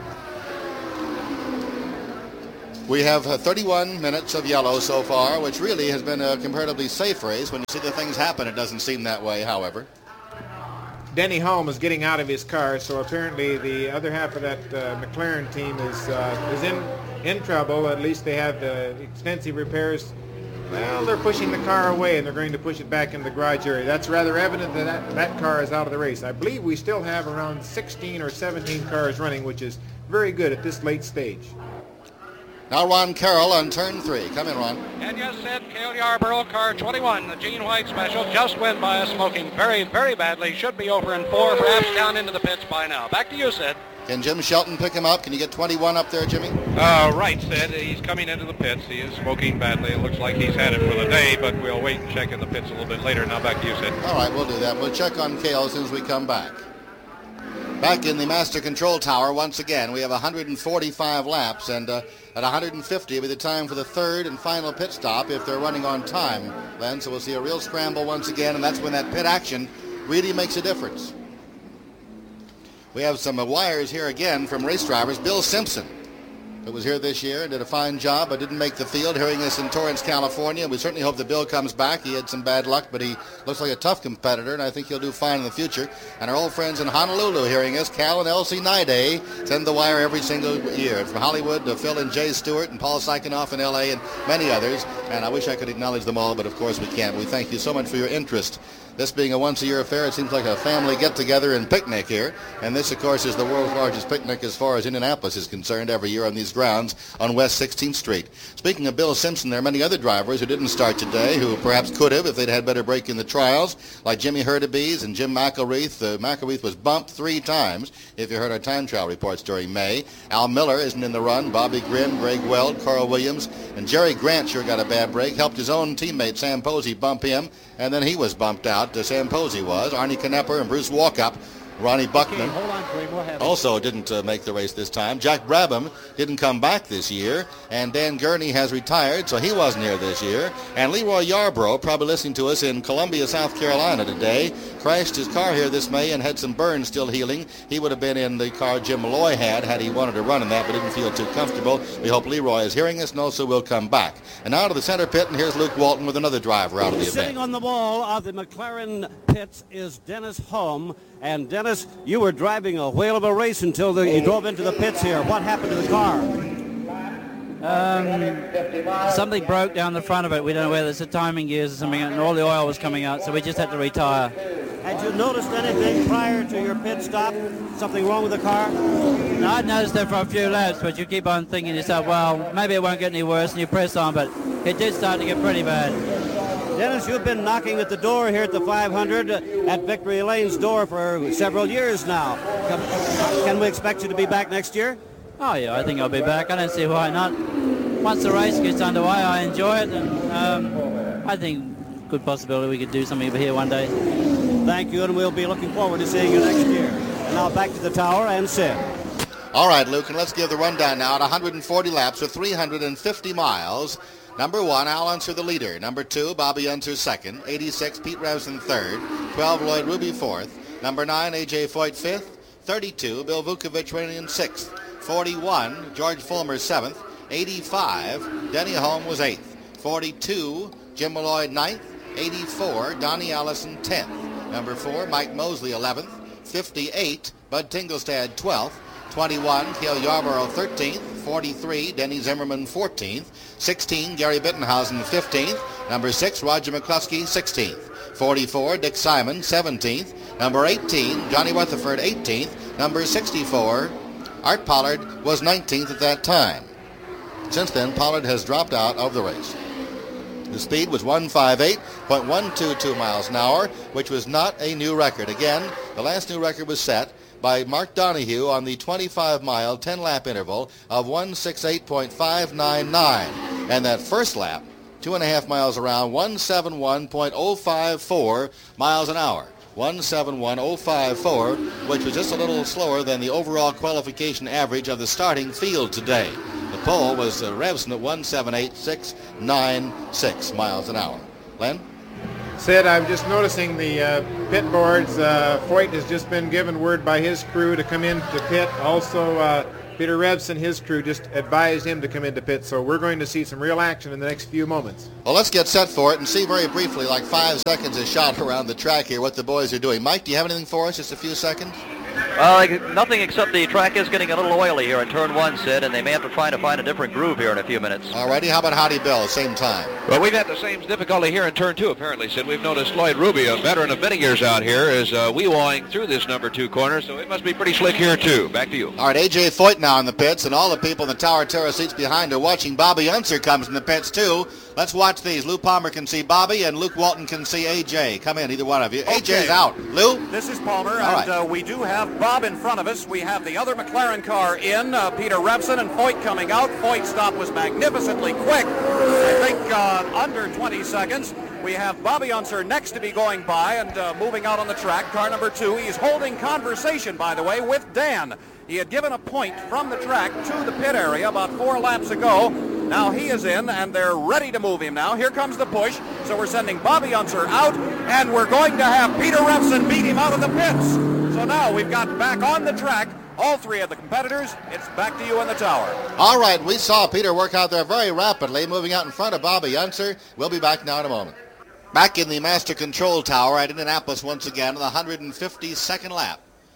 We have uh, thirty-one minutes of yellow so far, which really has been a comparatively safe race. When you see the things happen, it doesn't seem that way, however. Denny Hulme is getting out of his car, so apparently the other half of that uh, McLaren team is uh, is in in trouble. At least they have uh, extensive repairs. Well, they're pushing the car away, and they're going to push it back in the garage area. That's rather evident that, that that car is out of the race. I believe we still have around sixteen or seventeen cars running, which is very good at this late stage. Now Ron Carroll on turn three. Come in, Ron. And you said Cale Yarborough, car twenty-one, the Gene White special, just went by us smoking very, very badly. Should be over in four, perhaps down into the pits by now. Back to you, Sid. Can Jim Shelton pick him up? Can you get twenty-one up there, Jimmy? Uh, right, Sid. He's coming into the pits. He is smoking badly. It looks like he's had it for the day, but we'll wait and check in the pits a little bit later. Now back to you, Sid. All right, we'll do that. We'll check on Cale as soon as we come back. Back in the master control tower once again. We have one hundred forty-five laps, and uh, at one hundred fifty will be the time for the third and final pit stop if they're running on time, Len. So we'll see a real scramble once again, and that's when that pit action really makes a difference. We have some uh, wires here again from race drivers. Bill Simpson, who was here this year, did a fine job, but didn't make the field, hearing us in Torrance, California. We certainly hope that Bill comes back. He had some bad luck, but he looks like a tough competitor, and I think he'll do fine in the future. And our old friends in Honolulu hearing us, Cal and Elsie Nide, send the wire every single year. From Hollywood to Phil and Jay Stewart and Paul Sykonoff in L A and many others. And I wish I could acknowledge them all, but of course we can't. We thank you so much for your interest. This being a once-a-year affair, it seems like a family get-together and picnic here. And this, of course, is the world's largest picnic as far as Indianapolis is concerned every year on these grounds on West sixteenth Street. Speaking of Bill Simpson, there are many other drivers who didn't start today who perhaps could have if they'd had better break in the trials, like Jimmy Hurtubise and Jim McElreath. Uh, McElreath was bumped three times, if you heard our time trial reports during May. Al Miller isn't in the run. Bobby Grimm, Greg Weld, Carl Williams, and Jerry Grant sure got a bad break. Helped his own teammate Sam Posey bump him, and then he was bumped out. Uh, Sam Posey was. Arnie Knepper and Bruce Walkup. Ronnie Buckman okay, hold on, Kareem, we'll have also didn't uh, make the race this time. Jack Brabham didn't come back this year, and Dan Gurney has retired, so he wasn't here this year. And Leroy Yarborough, probably listening to us in Columbia, South Carolina today, crashed his car here this May and had some burns still healing. He would have been in the car Jim Malloy had had he wanted to run in that, but didn't feel too comfortable. We hope Leroy is hearing us and also will come back. And now to the center pit, and here's Luke Walton with another driver out of the Sitting event. on the wall of the McLaren pits is Dennis Hulme. And Dennis, you were driving a whale of a race until the, you drove into the pits here. What happened to the car? Um, something broke down the front of it. We don't know whether it's the timing gears or something, and all the oil was coming out, so we just had to retire. Had you noticed anything prior to your pit stop? Something wrong with the car? No, I'd noticed that for a few laps, but you keep on thinking to yourself, well, maybe it won't get any worse, and you press on, but it did start to get pretty bad. Dennis, you've been knocking at the door here at the five hundred at Victory Lane's door for several years now. Can we expect you to be back next year? Oh, yeah, I think I'll be back. I don't see why not. Once the race gets underway, I enjoy it, and um, I think good possibility we could do something over here one day. Thank you, and we'll be looking forward to seeing you next year. And now back to the tower and Sid. All right, Luke, and let's give the rundown now at one hundred forty laps with three hundred fifty miles. Number one, Al Unser the leader. Number two, Bobby Unser second. eighty-six, Pete Remsen third. twelve, Lloyd Ruby fourth. Number nine, A J Foyt fifth. thirty-two, Bill Vukovich running in sixth. forty-one, George Fulmer seventh. eighty-five, Denny Hulme was eighth. forty-two, Jim Malloy ninth. eighty-four, Donnie Allison tenth. Number four, Mike Mosley eleventh. fifty-eight, Bud Tingelstad twelfth. twenty-one, Cale Yarborough thirteenth. forty-three, Denny Zimmerman fourteenth. sixteen, Gary Bittenhausen fifteenth. Number six, Roger McCluskey sixteenth. forty-four, Dick Simon seventeenth. Number eighteen, Johnny Weatherford eighteenth. Number sixty-four, Art Pollard was nineteenth at that time. Since then, Pollard has dropped out of the race. The speed was one fifty-eight point one two two miles an hour, which was not a new record. Again, the last new record was set by Mark Donohue on the twenty-five mile, ten lap interval of one sixty-eight point five nine nine. And that first lap, two and a half miles around, one seventy-one point oh five four miles an hour. one seventy-one point oh five four, which was just a little slower than the overall qualification average of the starting field today. The pole was uh, Revson at one seven eight six nine six miles an hour. Len? Sid, I'm just noticing the uh, pit boards. Uh, Foyt has just been given word by his crew to come in to pit. Also, uh, Peter Revson, his crew, just advised him to come into pit. So we're going to see some real action in the next few moments. Well, let's get set for it and see very briefly, like five seconds a shot around the track here, what the boys are doing. Mike, do you have anything for us? Just a few seconds? Well, like, nothing except the track is getting a little oily here in turn one, Sid, and they may have to try to find a different groove here in a few minutes. All righty, how about Howdy Bill, same time? Well, we've had the same difficulty here in turn two, apparently, Sid. We've noticed Lloyd Ruby, a veteran of many years out here, is uh, wee-wawing through this number two corner, so it must be pretty slick here, too. Back to you. All right, A J Foyt now in the pits, and all the people in the Tower Terrace seats behind are watching. Bobby Unser comes in the pits, too. Let's watch these. Lou Palmer can see Bobby, and Luke Walton can see A J. Come in, either one of you. Okay. A J's out. Lou? This is Palmer, All and right. uh, we do have Bob in front of us. We have the other McLaren car in, uh, Peter Revson and Foyt coming out. Foyt's stop was magnificently quick. I think uh, under twenty seconds. We have Bobby Unser next to be going by and uh, moving out on the track. Car number two. He's holding conversation, by the way, with Dan. He had given a point from the track to the pit area about four laps ago. Now he is in, and they're ready to move him now. Here comes the push. So we're sending Bobby Unser out, and we're going to have Peter Revson beat him out of the pits. So now we've got back on the track all three of the competitors. It's back to you in the tower. All right, we saw Peter work out there very rapidly, moving out in front of Bobby Unser. We'll be back now in a moment. Back in the Master Control Tower at Indianapolis once again on the one hundred fifty-second lap.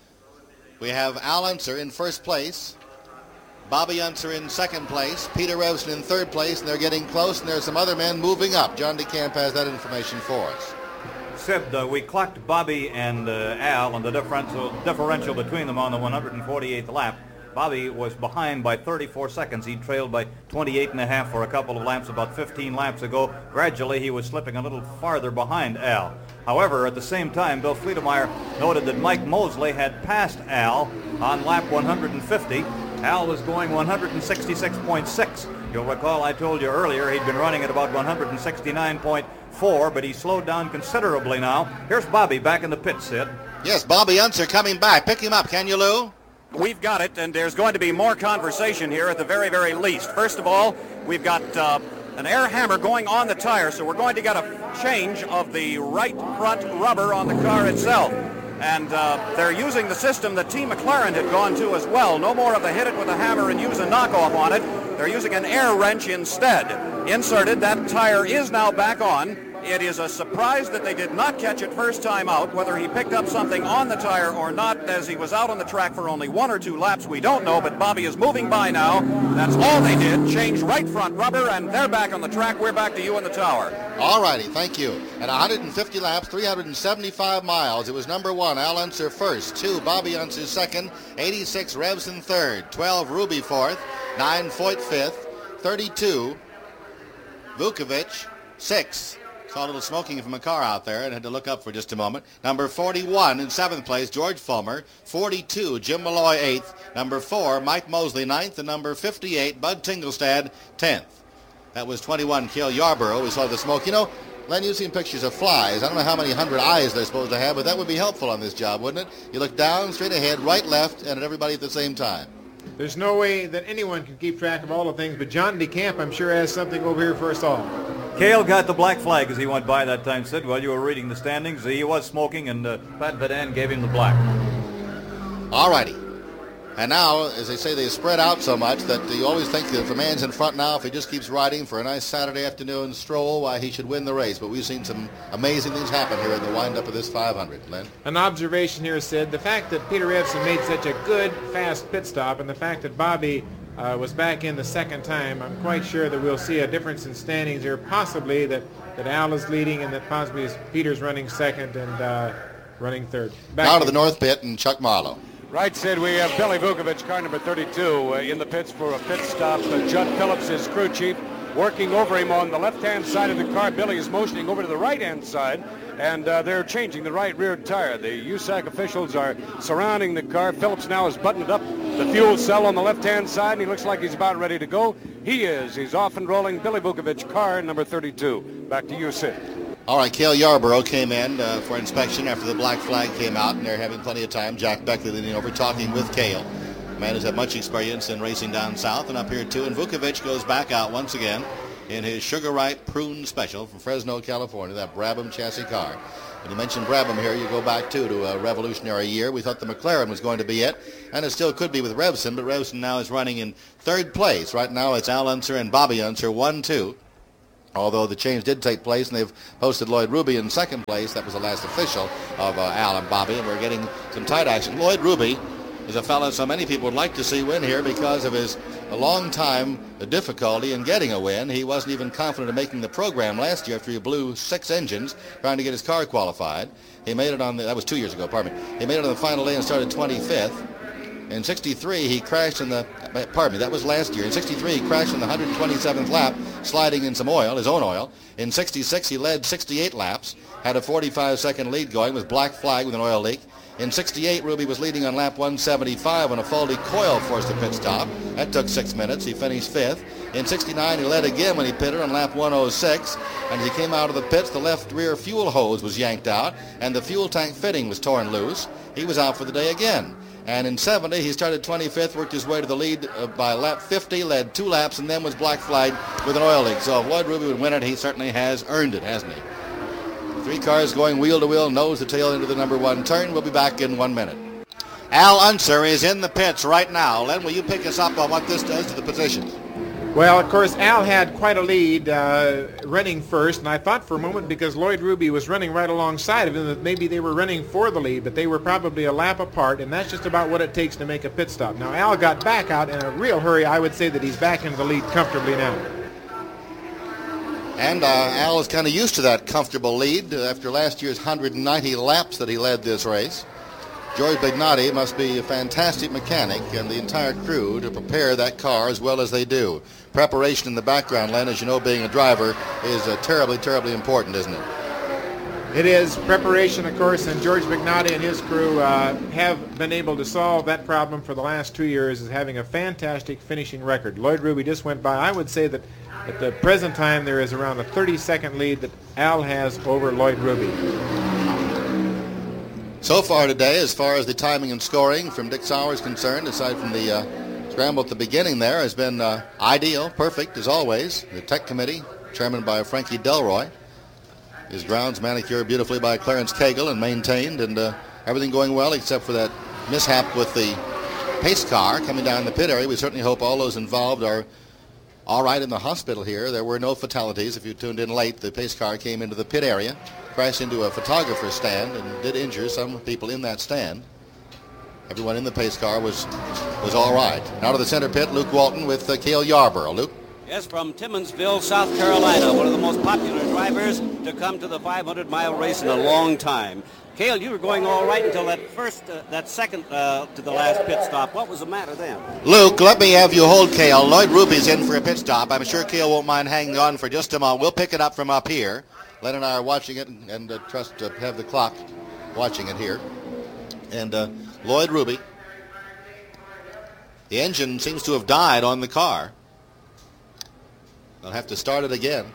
We have Al Unser in first place, Bobby Unser in second place, Peter Revson in third place, and they're getting close, and there's some other men moving up. John DeCamp has that information for us. Sid, uh, we clocked Bobby and uh, Al, and the differential, differential between them on the one hundred forty-eighth lap. Bobby was behind by thirty-four seconds. He trailed by twenty-eight and a half for a couple of laps about fifteen laps ago. Gradually, he was slipping a little farther behind Al. However, at the same time, Bill Fleetemeyer noted that Mike Mosley had passed Al on lap one hundred fifty. Al was going one hundred sixty-six point six. You'll recall I told you earlier he'd been running at about one hundred sixty-nine point four, but he slowed down considerably now. Here's Bobby back in the pit, Sid. Yes, Bobby Unser coming back. Pick him up, can you, Lou? We've got it, and there's going to be more conversation here at the very, very least. First of all, we've got uh, an air hammer going on the tire, so we're going to get a change of the right front rubber on the car itself. And uh, they're using the system that Team McLaren had gone to as well. No more of the hit it with a hammer and use a knockoff on it. They're using an air wrench instead. Inserted, that tire is now back on. It is a surprise that they did not catch it first time out. Whether he picked up something on the tire or not, as he was out on the track for only one or two laps, we don't know, but Bobby is moving by now. That's all they did, change right front rubber, and they're back on the track. We're back to you in the tower. All righty, thank you. At one hundred fifty laps, three hundred seventy-five miles, it was number one, Al Unser first, two, Bobby Unser second, eighty-six, Revson third, twelve, Ruby fourth, nine, Foyt fifth, thirty-two, Vukovic sixth. Saw a little smoking from a car out there and had to look up for just a moment. Number forty-one in seventh place, George Fulmer. forty-two, Jim Malloy eighth. Number four, Mike Mosley ninth. And number fifty-eight, Bud Tingelstad tenth. That was twenty-one, Cale Yarborough. We saw the smoke. You know, Len, you've seen pictures of flies. I don't know how many hundred eyes they're supposed to have, but that would be helpful on this job, wouldn't it? You look down, straight ahead, right, left, and at everybody at the same time. There's no way that anyone can keep track of all the things, but John DeCamp, I'm sure, has something over here for us all. Cale got the black flag as he went by that time, Sid. While you were reading the standings, he was smoking, and uh, Pat Vadan gave him the black. All righty. And now, as they say, they spread out so much that you always think that if a man's in front now, if he just keeps riding for a nice Saturday afternoon stroll, why, he should win the race. But we've seen some amazing things happen here in the wind-up of this five hundred. Len? An observation here, Sid. The fact that Peter Revson made such a good, fast pit stop, and the fact that Bobby uh, was back in the second time, I'm quite sure that we'll see a difference in standings here, possibly that, that Al is leading and that possibly Peter's running second and uh, running third. Back Down to the north pit and Chuck Marlowe. Right, Sid, we have Billy Vukovic, car number thirty-two, uh, in the pits for a pit stop. Uh, Judd Phillips, his crew chief, working over him on the left-hand side of the car. Billy is motioning over to the right-hand side, and uh, they're changing the right rear tire. The U S A C officials are surrounding the car. Phillips now has buttoned up the fuel cell on the left-hand side, and he looks like he's about ready to go. He is. He's off and rolling. Billy Vukovic, car number thirty-two. Back to you, Sid. All right, Cale Yarborough came in uh, for inspection after the black flag came out, and they're having plenty of time. Jack Beckley leaning over, talking with Cale. A man who's had much experience in racing down south and up here too. And Vukovic goes back out once again in his Sugar Ripe Prune Special from Fresno, California, that Brabham chassis car. When you mention Brabham here, you go back too to a revolutionary year. We thought the McLaren was going to be it, and it still could be with Revson, but Revson now is running in third place. Right now it's Al Unser and Bobby Unser, one two. Although the change did take place, and they've posted Lloyd Ruby in second place. That was the last official of uh, Al and Bobby, and we're getting some tight action. Lloyd Ruby is a fellow so many people would like to see win here because of his a long time difficulty in getting a win. He wasn't even confident of making the program last year after he blew six engines trying to get his car qualified. He made it on the, that was two years ago, pardon me. He made it on the final day and started twenty-fifth. In sixty-three, he crashed in the, pardon me, that was last year. In sixty-three, he crashed in the one hundred twenty-seventh lap, sliding in some oil, his own oil. In sixty-six, he led sixty-eight laps, had a forty-five second lead going with black flag with an oil leak. In sixty-eight, Ruby was leading on lap one seventy-five when a faulty coil forced a pit stop. That took six minutes. He finished fifth. In sixty-nine, he led again when he pitted on lap one oh six. And as he came out of the pits, the left rear fuel hose was yanked out, and the fuel tank fitting was torn loose. He was out for the day again. And in seventy, he started twenty-fifth, worked his way to the lead uh, by lap fifty, led two laps, and then was black flagged with an oil leak. So if Lloyd Ruby would win it, he certainly has earned it, hasn't he? Three cars going wheel to wheel, nose to tail into the number one turn. We'll be back in one minute. Al Unser is in the pits right now. Len, will you pick us up on what this does to the positions? Well, of course, Al had quite a lead uh, running first, and I thought for a moment because Lloyd Ruby was running right alongside of him that maybe they were running for the lead, but they were probably a lap apart, and that's just about what it takes to make a pit stop. Now, Al got back out in a real hurry. I would say that he's back into the lead comfortably now. And uh, Al is kind of used to that comfortable lead uh, after last year's one hundred ninety laps that he led this race. George Bignati must be a fantastic mechanic and the entire crew to prepare that car as well as they do. Preparation in the background, Len, as you know, being a driver, is uh, terribly, terribly important, isn't it? It is. Preparation, of course, and George Bignati and his crew uh, have been able to solve that problem for the last two years, is having a fantastic finishing record. Lloyd Ruby just went by. I would say that at the present time there is around a thirty second lead that Al has over Lloyd Ruby. So far today, as far as the timing and scoring from Dick Sauer is concerned, aside from the uh, scramble at the beginning there, has been uh, ideal, perfect as always. The tech committee, chairman by Frankie Delroy. His grounds manicured beautifully by Clarence Cagle and maintained, and uh, everything going well except for that mishap with the pace car coming down the pit area. We certainly hope all those involved are all right in the hospital here. There were no fatalities. If you tuned in late, the pace car came into the pit area, crashed into a photographer's stand, and did injure some people in that stand. Everyone in the pace car was was all right. Now to the center pit, Luke Walton with uh, Cale Yarborough. Luke? Yes, from Timmonsville, South Carolina, one of the most popular drivers to come to the five hundred mile race in a long time. Cale, you were going all right until that first, uh, that second uh, to the last pit stop. What was the matter then? Luke, let me have you hold Cale. Lloyd Ruby's in for a pit stop. I'm sure Cale won't mind hanging on for just a moment. We'll pick it up from up here. Len and I are watching it, and, and uh, trust to uh, have the clock watching it here. And uh, Lloyd Ruby, the engine seems to have died on the car. They'll have to start it again.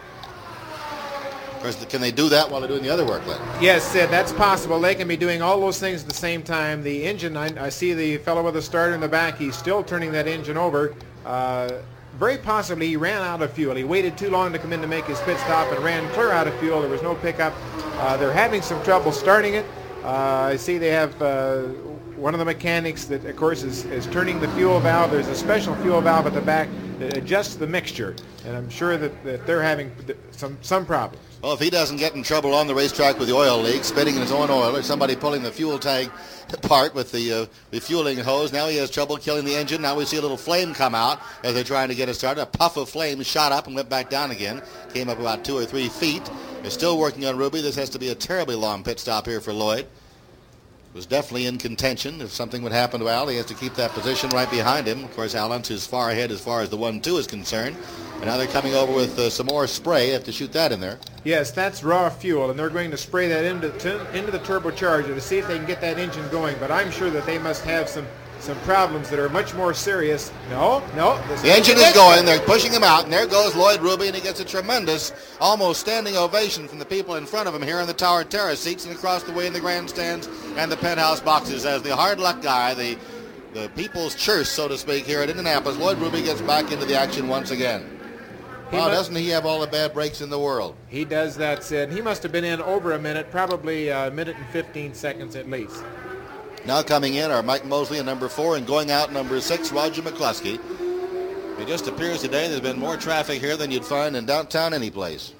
Of course, can they do that while they're doing the other work, Len? Yes, Sid, that's possible. They can be doing all those things at the same time. The engine, I, I see the fellow with the starter in the back. He's still turning that engine over. Uh, very possibly he ran out of fuel. He waited too long to come in to make his pit stop and ran clear out of fuel. There was no pickup. Uh, they're having some trouble starting it. Uh, I see they have uh, one of the mechanics that, of course, is, is turning the fuel valve. There's a special fuel valve at the back that adjusts the mixture, and I'm sure that, that they're having some, some problems. Well, if he doesn't get in trouble on the racetrack with the oil leak, spitting in his own oil, or somebody pulling the fuel tank apart with the uh, refueling hose, now he has trouble killing the engine. Now we see a little flame come out as they're trying to get it started. A puff of flame shot up and went back down again. Came up about two or three feet. They're still working on Ruby. This has to be a terribly long pit stop here for Lloyd. Was definitely in contention. If something would happen to Al, he has to keep that position right behind him. Of course, Al Unser is far ahead as far as the one two is concerned. And now they're coming over with uh, some more spray. They have to shoot that in there. Yes, that's raw fuel, and they're going to spray that into, to, into the turbocharger to see if they can get that engine going. But I'm sure that they must have some, some problems that are much more serious. No, no. The engine is going. They're pushing him out, and there goes Lloyd Ruby, and he gets a tremendous, almost standing ovation from the people in front of him here in the Tower Terrace seats and across the way in the grandstands and the penthouse boxes as the hard luck guy, the the people's church, so to speak, here at Indianapolis. Lloyd Ruby gets back into the action once again. He Wow, mu- doesn't he have all the bad breaks in the world? He does that, Sid. He must have been in over a minute, probably a minute and fifteen seconds at least. Now coming in are Mike Mosley in number four, and going out number six, Roger McCluskey. It just appears today there's been more traffic here than you'd find in downtown any place.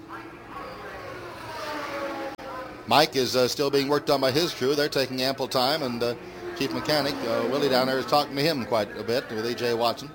Mike is uh, still being worked on by his crew. They're taking ample time, and uh, Chief Mechanic uh, Willie down there is talking to him quite a bit with E J Watson.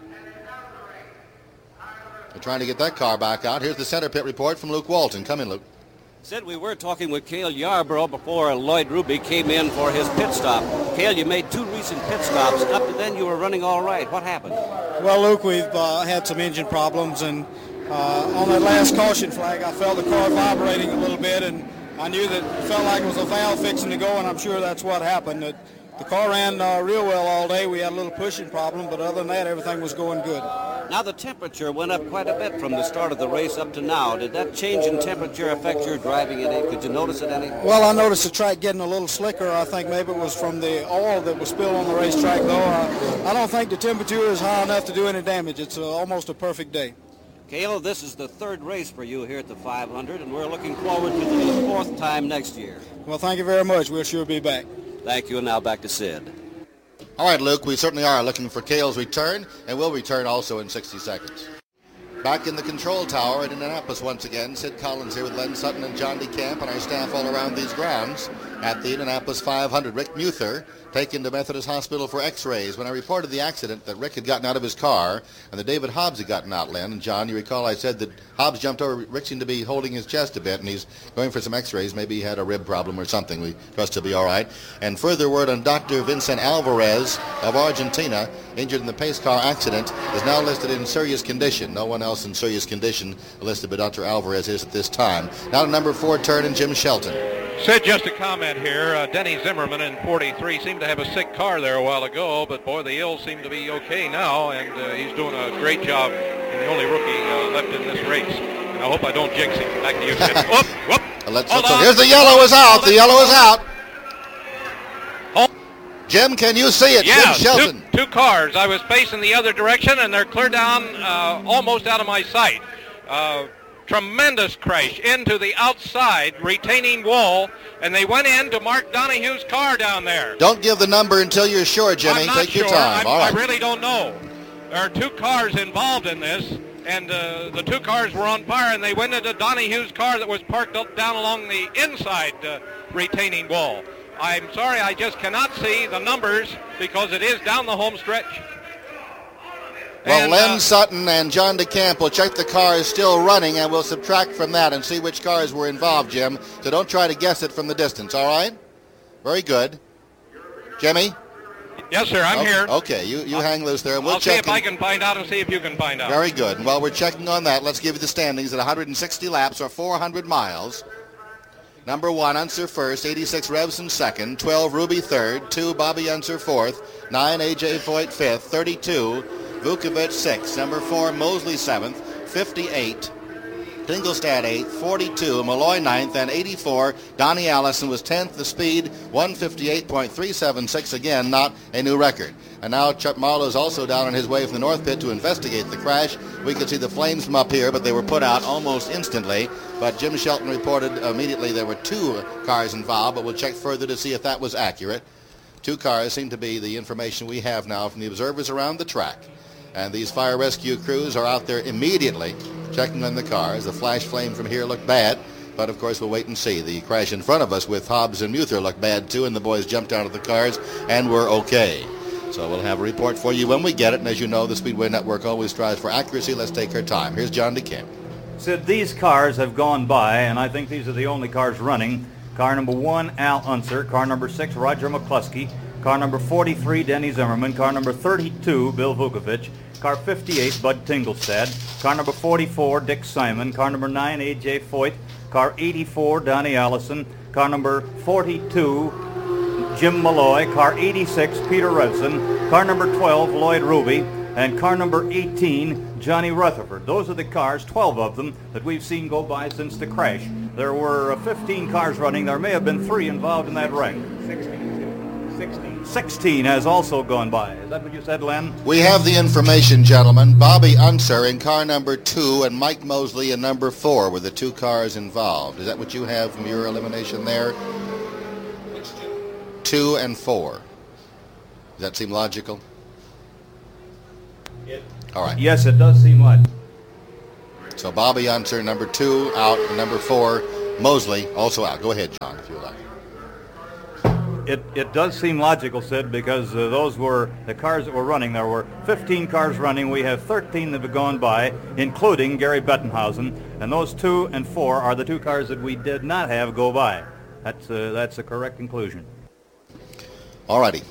They're trying to get that car back out. Here's the center pit report from Luke Walton. Come in, Luke. Sid, we were talking with Cale Yarborough before Lloyd Ruby came in for his pit stop. Cale, you made two recent pit stops. Up to then, you were running all right. What happened? Well, Luke, we've uh, had some engine problems, and uh, on that last caution flag, I felt the car vibrating a little bit, and I knew that it felt like it was a valve fixing to go, and I'm sure that's what happened. It, the car ran uh, real well all day. We had a little pushing problem, but other than that, everything was going good. Now, the temperature went up quite a bit from the start of the race up to now. Did that change in temperature affect your driving any? Could you notice it any? Well, I noticed the track getting a little slicker. I think maybe it was from the oil that was spilled on the racetrack, though. I, I don't think the temperature is high enough to do any damage. It's uh, almost a perfect day. Cale, this is the third race for you here at the five hundred, and we're looking forward to the fourth time next year. Well, thank you very much. We'll sure be back. Thank you, and now back to Sid. All right, Luke, we certainly are looking for Cale's return, and will return also in sixty seconds. Back in the control tower at Indianapolis once again, Sid Collins here with Len Sutton and John DeCamp and our staff all around these grounds at the Indianapolis five hundred. Rick Muther taken to Methodist Hospital for x-rays. When I reported the accident that Rick had gotten out of his car and that David Hobbs had gotten out, Len and John, you recall I said that Hobbs jumped over. Rick seemed to be holding his chest a bit, and he's going for some x-rays. Maybe he had a rib problem or something. We trust he'll be all right. And further word on Doctor Vincent Alvarez of Argentina, injured in the pace car accident, is now listed in serious condition. No one else in serious condition listed, but Doctor Alvarez is at this time. Now to number four turn and Jim Shelton. Sid, just a comment here. Uh, Denny Zimmerman in forty-three seemed to have a sick car there a while ago, but boy, the ills seem to be okay now, and uh, he's doing a great job, and the only rookie uh, left in this race. And I hope I don't jinx him. Back to you, Sid. Whoop, whoop. Let's, Hold let's, on. here's the yellow is out. The yellow is out. Jim, can you see it? Yeah, Jim Shelton. Two, two cars. I was facing the other direction, and they're clear down uh, almost out of my sight. Uh, tremendous crash into the outside retaining wall, and they went in to Mark Donahue's car down there. Don't give the number until you're sure, Jimmy. I'm not Take sure. your time. I'm, All right. I really don't know. There are two cars involved in this, and uh, the two cars were on fire, and they went into Donahue's car that was parked up down along the inside uh, retaining wall. I'm sorry, I just cannot see the numbers because it is down the home stretch. Well, And, Len uh, Sutton and John DeCamp will check the car is still running, and we'll subtract from that and see which cars were involved, Jim. So don't try to guess it from the distance, all right? Very good. Jimmy? Yes, sir, I'm okay, here. Okay, you, you hang loose there, and we'll I'll see check. if I can find out and see if you can find out. Very good. And while we're checking on that, let's give you the standings at one hundred sixty laps or four hundred miles. Number one, Unser first, eighty-six Revson second, twelve Ruby third, two Bobby Unser fourth, nine A J Foyt fifth, thirty-two Vukovic sixth, number four Mosley seventh, fifty-eight Tingelstad eighth, forty-two Malloy ninth, and eighty-four Donnie Allison was tenth. The speed one fifty-eight point three seven six, again not a new record. And now Chuck Marlowe is also down on his way from the North Pit to investigate the crash. We could see the flames from up here, but they were put out almost instantly. But Jim Shelton reported immediately there were two cars involved, but we'll check further to see if that was accurate. Two cars seem to be the information we have now from the observers around the track. And these fire rescue crews are out there immediately checking on the cars. The flash flame from here looked bad, but of course we'll wait and see. The crash in front of us with Hobbs and Muther looked bad too, and the boys jumped out of the cars and were okay. So we'll have a report for you when we get it, and as you know, the Speedway Network always strives for accuracy. Let's take our time. Here's John DeCamp. Sid, these cars have gone by, and I think these are the only cars running. Car number one, Al Unser. Car number six, Roger McCluskey. Car number forty-three, Denny Zimmerman. Car number thirty-two, Bill Vukovic. Car fifty-eight, Bud Tingelstad. Car number forty-four, Dick Simon. Car number nine, A J Foyt. Car eighty-four, Donnie Allison. Car number forty-two, Jim Malloy. Car eighty-six, Peter Revson. Car number twelve, Lloyd Ruby. And car number eighteen, Johnny Rutherford. Those are the cars, twelve of them, that we've seen go by since the crash. There were uh, fifteen cars running. There may have been three involved in that wreck. sixteen. sixteen has also gone by. Is that what you said, Len? We have the information, gentlemen. Bobby Unser in car number two and Mike Mosley in number four were the two cars involved. Is that what you have from your elimination there? Two and four. Does that seem logical? It, All right. Yes, it does seem logical. So Bobby Unser, number two, out. And number four, Mosley, also out. Go ahead, John, if you like. It, it does seem logical, Sid, because uh, those were the cars that were running. There were fifteen cars running. We have thirteen that have gone by, including Gary Bettenhausen. And those two and four are the two cars that we did not have go by. That's, uh, that's a correct conclusion. All righty.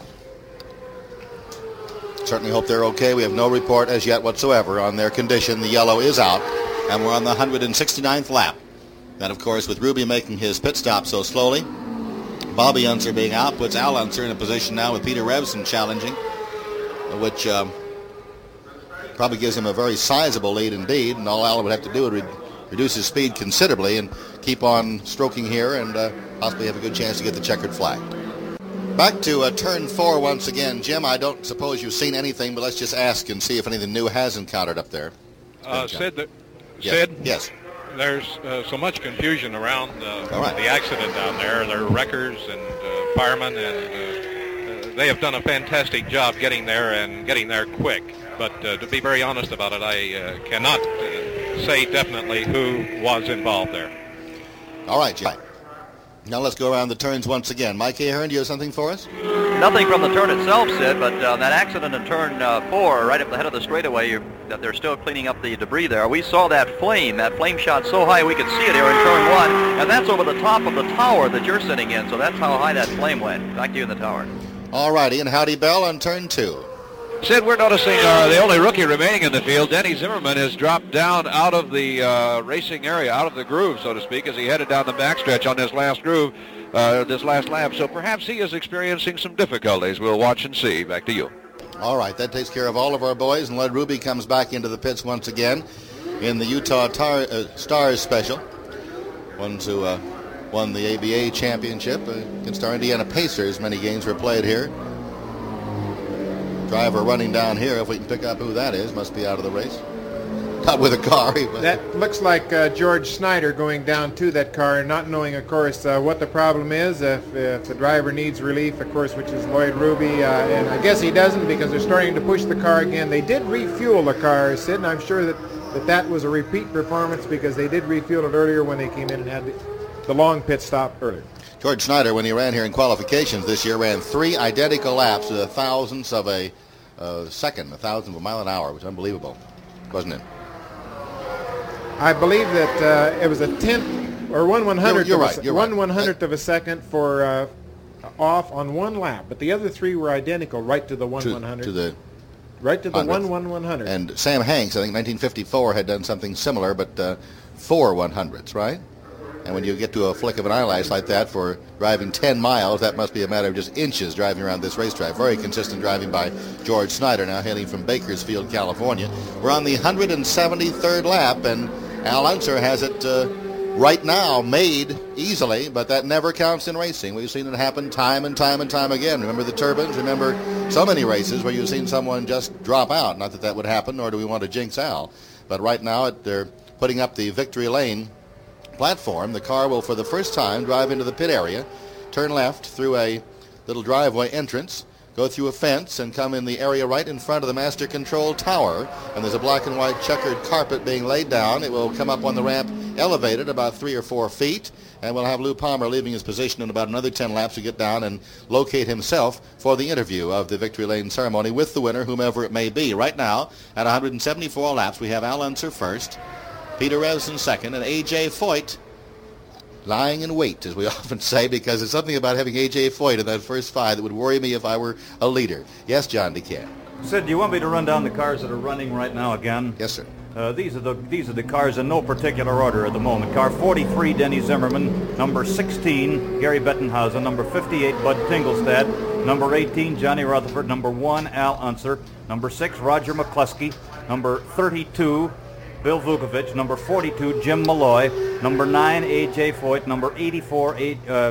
Certainly hope they're okay. We have no report as yet whatsoever on their condition. The yellow is out, and we're on the one hundred sixty-ninth lap. And, of course, with Ruby making his pit stop so slowly, Bobby Unser being out puts Al Unser in a position now with Peter Revson challenging, which um, probably gives him a very sizable lead indeed, and all Al would have to do would re- reduce his speed considerably and keep on stroking here and uh, possibly have a good chance to get the checkered flag. Back to uh, turn four once again. Jim, I don't suppose you've seen anything, but let's just ask and see if anything new has encountered up there. Uh, Sid, the, Yes. Sid? Yes. There's uh, so much confusion around uh, All right. the accident down there. There are wreckers and uh, firemen, and uh, uh, they have done a fantastic job getting there and getting there quick. But uh, to be very honest about it, I uh, cannot uh, say definitely who was involved there. All right, Jim. Now let's go around the turns once again. Mike Ahern, do you have something for us? Nothing from the turn itself, Sid, but uh, that accident in turn uh, four, right up the head of the straightaway, you, that they're still cleaning up the debris there. We saw that flame. That flame shot so high we could see it here in turn one, and that's over the top of the tower that you're sitting in, so that's how high that flame went. Back to you in the tower. All righty, and Howdy Bell on turn two. Sid, we're noticing uh, the only rookie remaining in the field, Denny Zimmerman, has dropped down out of the uh, racing area, out of the groove, so to speak, as he headed down the backstretch on this last groove, uh, this last lap. So perhaps he is experiencing some difficulties. We'll watch and see. Back to you. All right, that takes care of all of our boys, and Lloyd Ruby comes back into the pits once again in the Utah Tar- uh, Stars Special. Ones who uh, won the A B A championship uh, against our Indiana Pacers. Many games were played here. Driver running down here, if we can pick up who that is, must be out of the race. Not with a car. But that looks like uh, George Snyder going down to that car, not knowing, of course, uh, what the problem is. If, if the driver needs relief, of course, which is Lloyd Ruby, uh, and I guess he doesn't because they're starting to push the car again. They did refuel the car, Sid, and I'm sure that that, that was a repeat performance because they did refuel it earlier when they came in and had the, the long pit stop earlier. George Snyder, when he ran here in qualifications this year, ran three identical laps to the thousandths of a uh, second, a thousandth of a mile an hour, which is unbelievable, wasn't it? I believe that uh, it was a tenth or one one hundredth. You're, you're of right. a, You're one right. one hundredth of a second for uh, off on one lap, but the other three were identical, right to the one To, one hundred. to the right to the hundredth. one one one hundred. And Sam Hanks, I think nineteen fifty-four, had done something similar, but uh, four one hundredths, right? And when you get to a flick of an eyelash like that for driving ten miles, that must be a matter of just inches driving around this racetrack. Very consistent driving by George Snyder, now hailing from Bakersfield, California. We're on the one hundred seventy-third lap, and Al Unser has it uh, right now made easily, but that never counts in racing. We've seen it happen time and time and time again. Remember the turbines? Remember so many races where you've seen someone just drop out. Not that that would happen, nor do we want to jinx Al. But right now it, they're putting up the victory lane platform. The car will, for the first time, drive into the pit area, turn left through a little driveway entrance, go through a fence, and come in the area right in front of the master control tower. And there's a black and white checkered carpet being laid down. It will come up on the ramp elevated about three or four feet, and we'll have Lou Palmer leaving his position in about another ten laps to get down and locate himself for the interview of the victory lane ceremony with the winner, whomever it may be. Right now, at one hundred seventy-four laps, we have Al Unser first, Peter Revson second, and A J Foyt lying in wait, as we often say, because there's something about having A J Foyt in that first five that would worry me if I were a leader. Yes, John DeCamp. Sid, do you want me to run down the cars that are running right now again? Yes, sir. Uh, these are the these are the cars in no particular order at the moment. Car forty-three, Denny Zimmerman. Number sixteen, Gary Bettenhausen. Number fifty-eight, Bud Tingelstad. Number eighteen, Johnny Rutherford. Number one, Al Unser. Number six, Roger McCluskey. Number thirty-two, Bill Vukovich. Number forty-two, Jim Malloy. Number nine, A J Foyt. Number eighty-four, uh,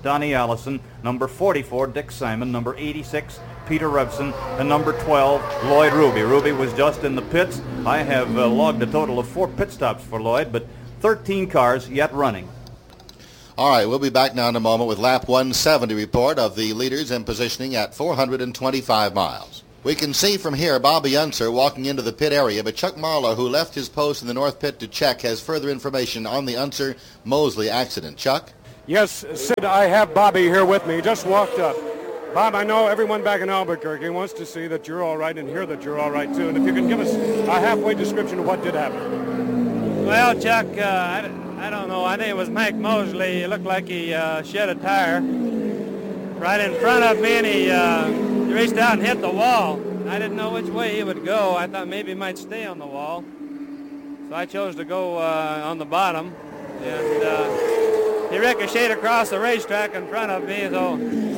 Donnie Allison, number forty-four, Dick Simon, number eighty-six, Peter Revson, and number twelve, Lloyd Ruby. Ruby was just in the pits. I have uh, logged a total of four pit stops for Lloyd, but thirteen cars yet running. All right, we'll be back now in a moment with lap one seventy report of the leaders and positioning at four hundred twenty-five miles. We can see from here Bobby Unser walking into the pit area, but Chuck Marlowe, who left his post in the north pit to check, has further information on the Unser-Mosley accident. Chuck? Yes, Sid, I have Bobby here with me. He just walked up. Bob, I know everyone back in Albuquerque wants to see that you're all right and hear that you're all right, too. And if you can give us a halfway description of what did happen. Well, Chuck, uh, I, I don't know. I think it was Mike Mosley. It looked like he uh, shed a tire right in front of me, and he, uh, he reached out and hit the wall. I didn't know which way he would go. I thought maybe he might stay on the wall. So I chose to go uh, on the bottom. And uh, he ricocheted across the racetrack in front of me, so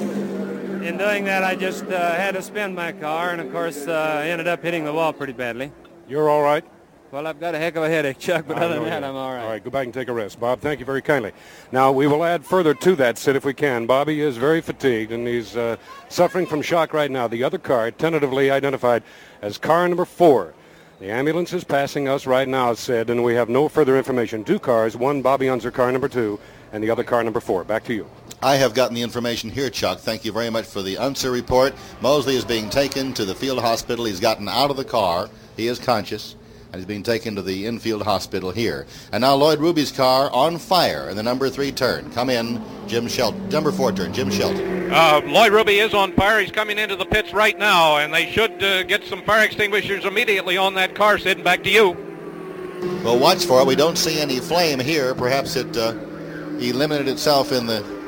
in doing that, I just uh, had to spin my car, and of course, uh, I ended up hitting the wall pretty badly. You're all right? Well, I've got a heck of a headache, Chuck, but I other than know that, you. I'm all right. All right, go back and take a rest. Bob, thank you very kindly. Now, we will add further to that, Sid, if we can. Bobby is very fatigued, and he's uh, suffering from shock right now. The other car, tentatively identified as car number four. The ambulance is passing us right now, Sid, and we have no further information. Two cars, one Bobby Unser car number two, and the other car number four. Back to you. I have gotten the information here, Chuck. Thank you very much for the Unser report. Mosley is being taken to the field hospital. He's gotten out of the car. He is conscious, and he's being taken to the infield hospital here. And now Lloyd Ruby's car on fire in the number three turn. Come in, Jim Shelton. Number four turn, Jim Shelton. Uh, Lloyd Ruby is on fire. He's coming into the pits right now, and they should uh, get some fire extinguishers immediately on that car, Sid. Back to you. Well, watch for it. We don't see any flame here. Perhaps it uh, eliminated itself in the...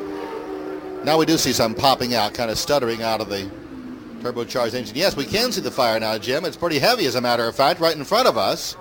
Now we do see some popping out, kind of stuttering out of the turbocharged engine. Yes, we can see the fire now, Jim. It's pretty heavy, as a matter of fact, right in front of us.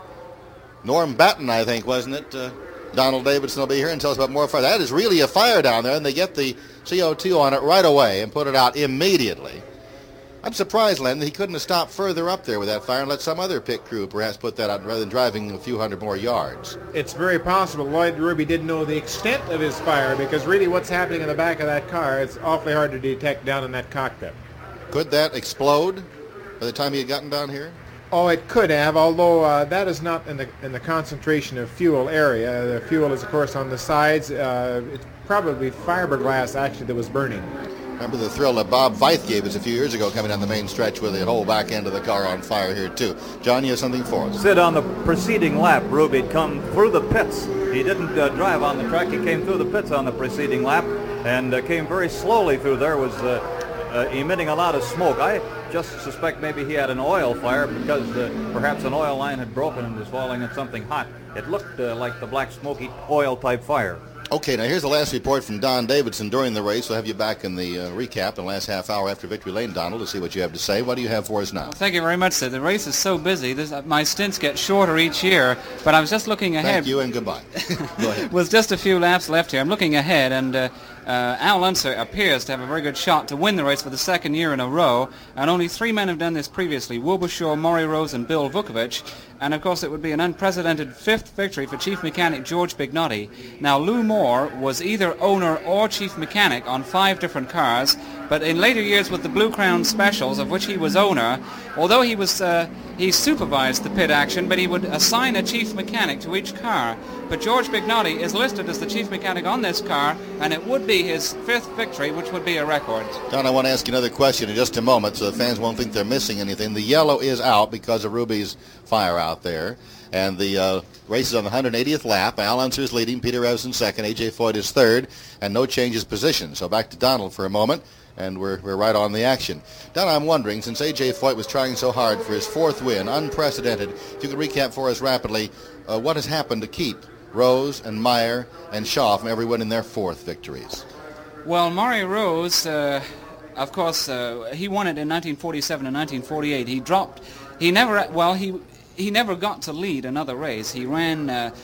Norm Batten, I think, wasn't it? Uh, Donald Davidson will be here and tell us about more fire. That is really a fire down there, and they get the C O two on it right away and put it out immediately. I'm surprised, Len, that he couldn't have stopped further up there with that fire and let some other pit crew perhaps put that out rather than driving a few hundred more yards. It's very possible Lloyd Ruby didn't know the extent of his fire, because really what's happening in the back of that car, it's awfully hard to detect down in that cockpit. Could that explode by the time he had gotten down here? Oh, it could have, although uh, that is not in the in the concentration of fuel area. The fuel is, of course, on the sides. Uh, it's probably fiberglass, actually, that was burning. Remember the thrill that Bob Veith gave us a few years ago coming down the main stretch with the whole back end of the car on fire here, too. John, you have something for us? Sid, on the preceding lap, Ruby had come through the pits. He didn't uh, drive on the track. He came through the pits on the preceding lap and uh, came very slowly through there, was uh, uh, emitting a lot of smoke. I just suspect maybe he had an oil fire because uh, perhaps an oil line had broken and was falling in something hot. It looked uh, like the black smoky oil-type fire. Okay, now here's the last report from Don Davidson during the race. We'll have you back in the uh, recap in the last half hour after Victory Lane, Donald, to see what you have to say. What do you have for us now? Well, thank you very much, sir. The race is so busy. This, uh, my stints get shorter each year, but I was just looking ahead. Thank you and goodbye. Go ahead. With just a few laps left here, I'm looking ahead, and uh, uh, Al Unser appears to have a very good shot to win the race for the second year in a row, and only three men have done this previously, Wobeshaw, Maury Rose, and Bill Vukovich. And, of course, it would be an unprecedented fifth victory for Chief Mechanic George Bignotti. Now, Lou Moore was either owner or Chief Mechanic on five different cars, but in later years with the Blue Crown Specials, of which he was owner, although he was uh, he supervised the pit action, but he would assign a Chief Mechanic to each car. But George Bignotti is listed as the Chief Mechanic on this car, and it would be his fifth victory, which would be a record. John, I want to ask you another question in just a moment so the fans won't think they're missing anything. The yellow is out because of Ruby's fire out there. And the uh, race is on the one hundred eightieth lap. Al Unser is leading, Peter Revson second, A J Foyt is third, and no changes position. So back to Donald for a moment, and we're, we're right on the action. Don, I'm wondering, since A J Foyt was trying so hard for his fourth win, unprecedented, if you could recap for us rapidly uh, what has happened to keep Rose and Meyer and Shaw from every win in their fourth victories. Well, Maury Rose, uh, of course, uh, he won it in nineteen forty-seven and nineteen forty-eight. He dropped, he never, well, he... He never got to lead another race. He ran uh,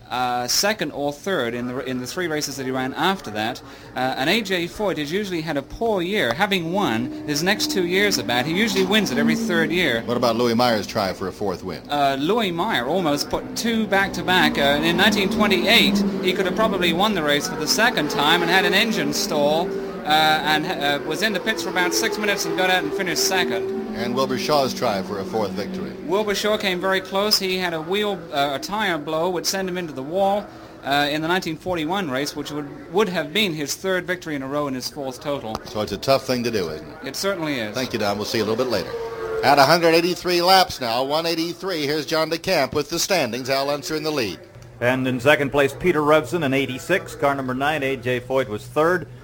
uh, second or third in the in the three races that he ran after that. Uh, and A J Foyt has usually had a poor year, having won his next two years about. He usually wins it every third year. What about Louis Meyer's try for a fourth win? Uh, Louis Meyer almost put two back-to-back. Uh, in nineteen twenty-eight, he could have probably won the race for the second time and had an engine stall uh, and uh, was in the pits for about six minutes and got out and finished second. And Wilbur Shaw's try for a fourth victory. Wilbur Shaw came very close. He had a wheel, uh, a tire blow would send him into the wall uh, in the nineteen forty-one race, which would, would have been his third victory in a row and his fourth total. So it's a tough thing to do, isn't it? It certainly is. Thank you, Don. We'll see you a little bit later. At one hundred eighty-three laps now, one eighty-three. Here's John DeCamp with the standings. Al Unser in the lead. And in second place, Peter Revson in eighty-six. Car number nine, A J Foyt was third.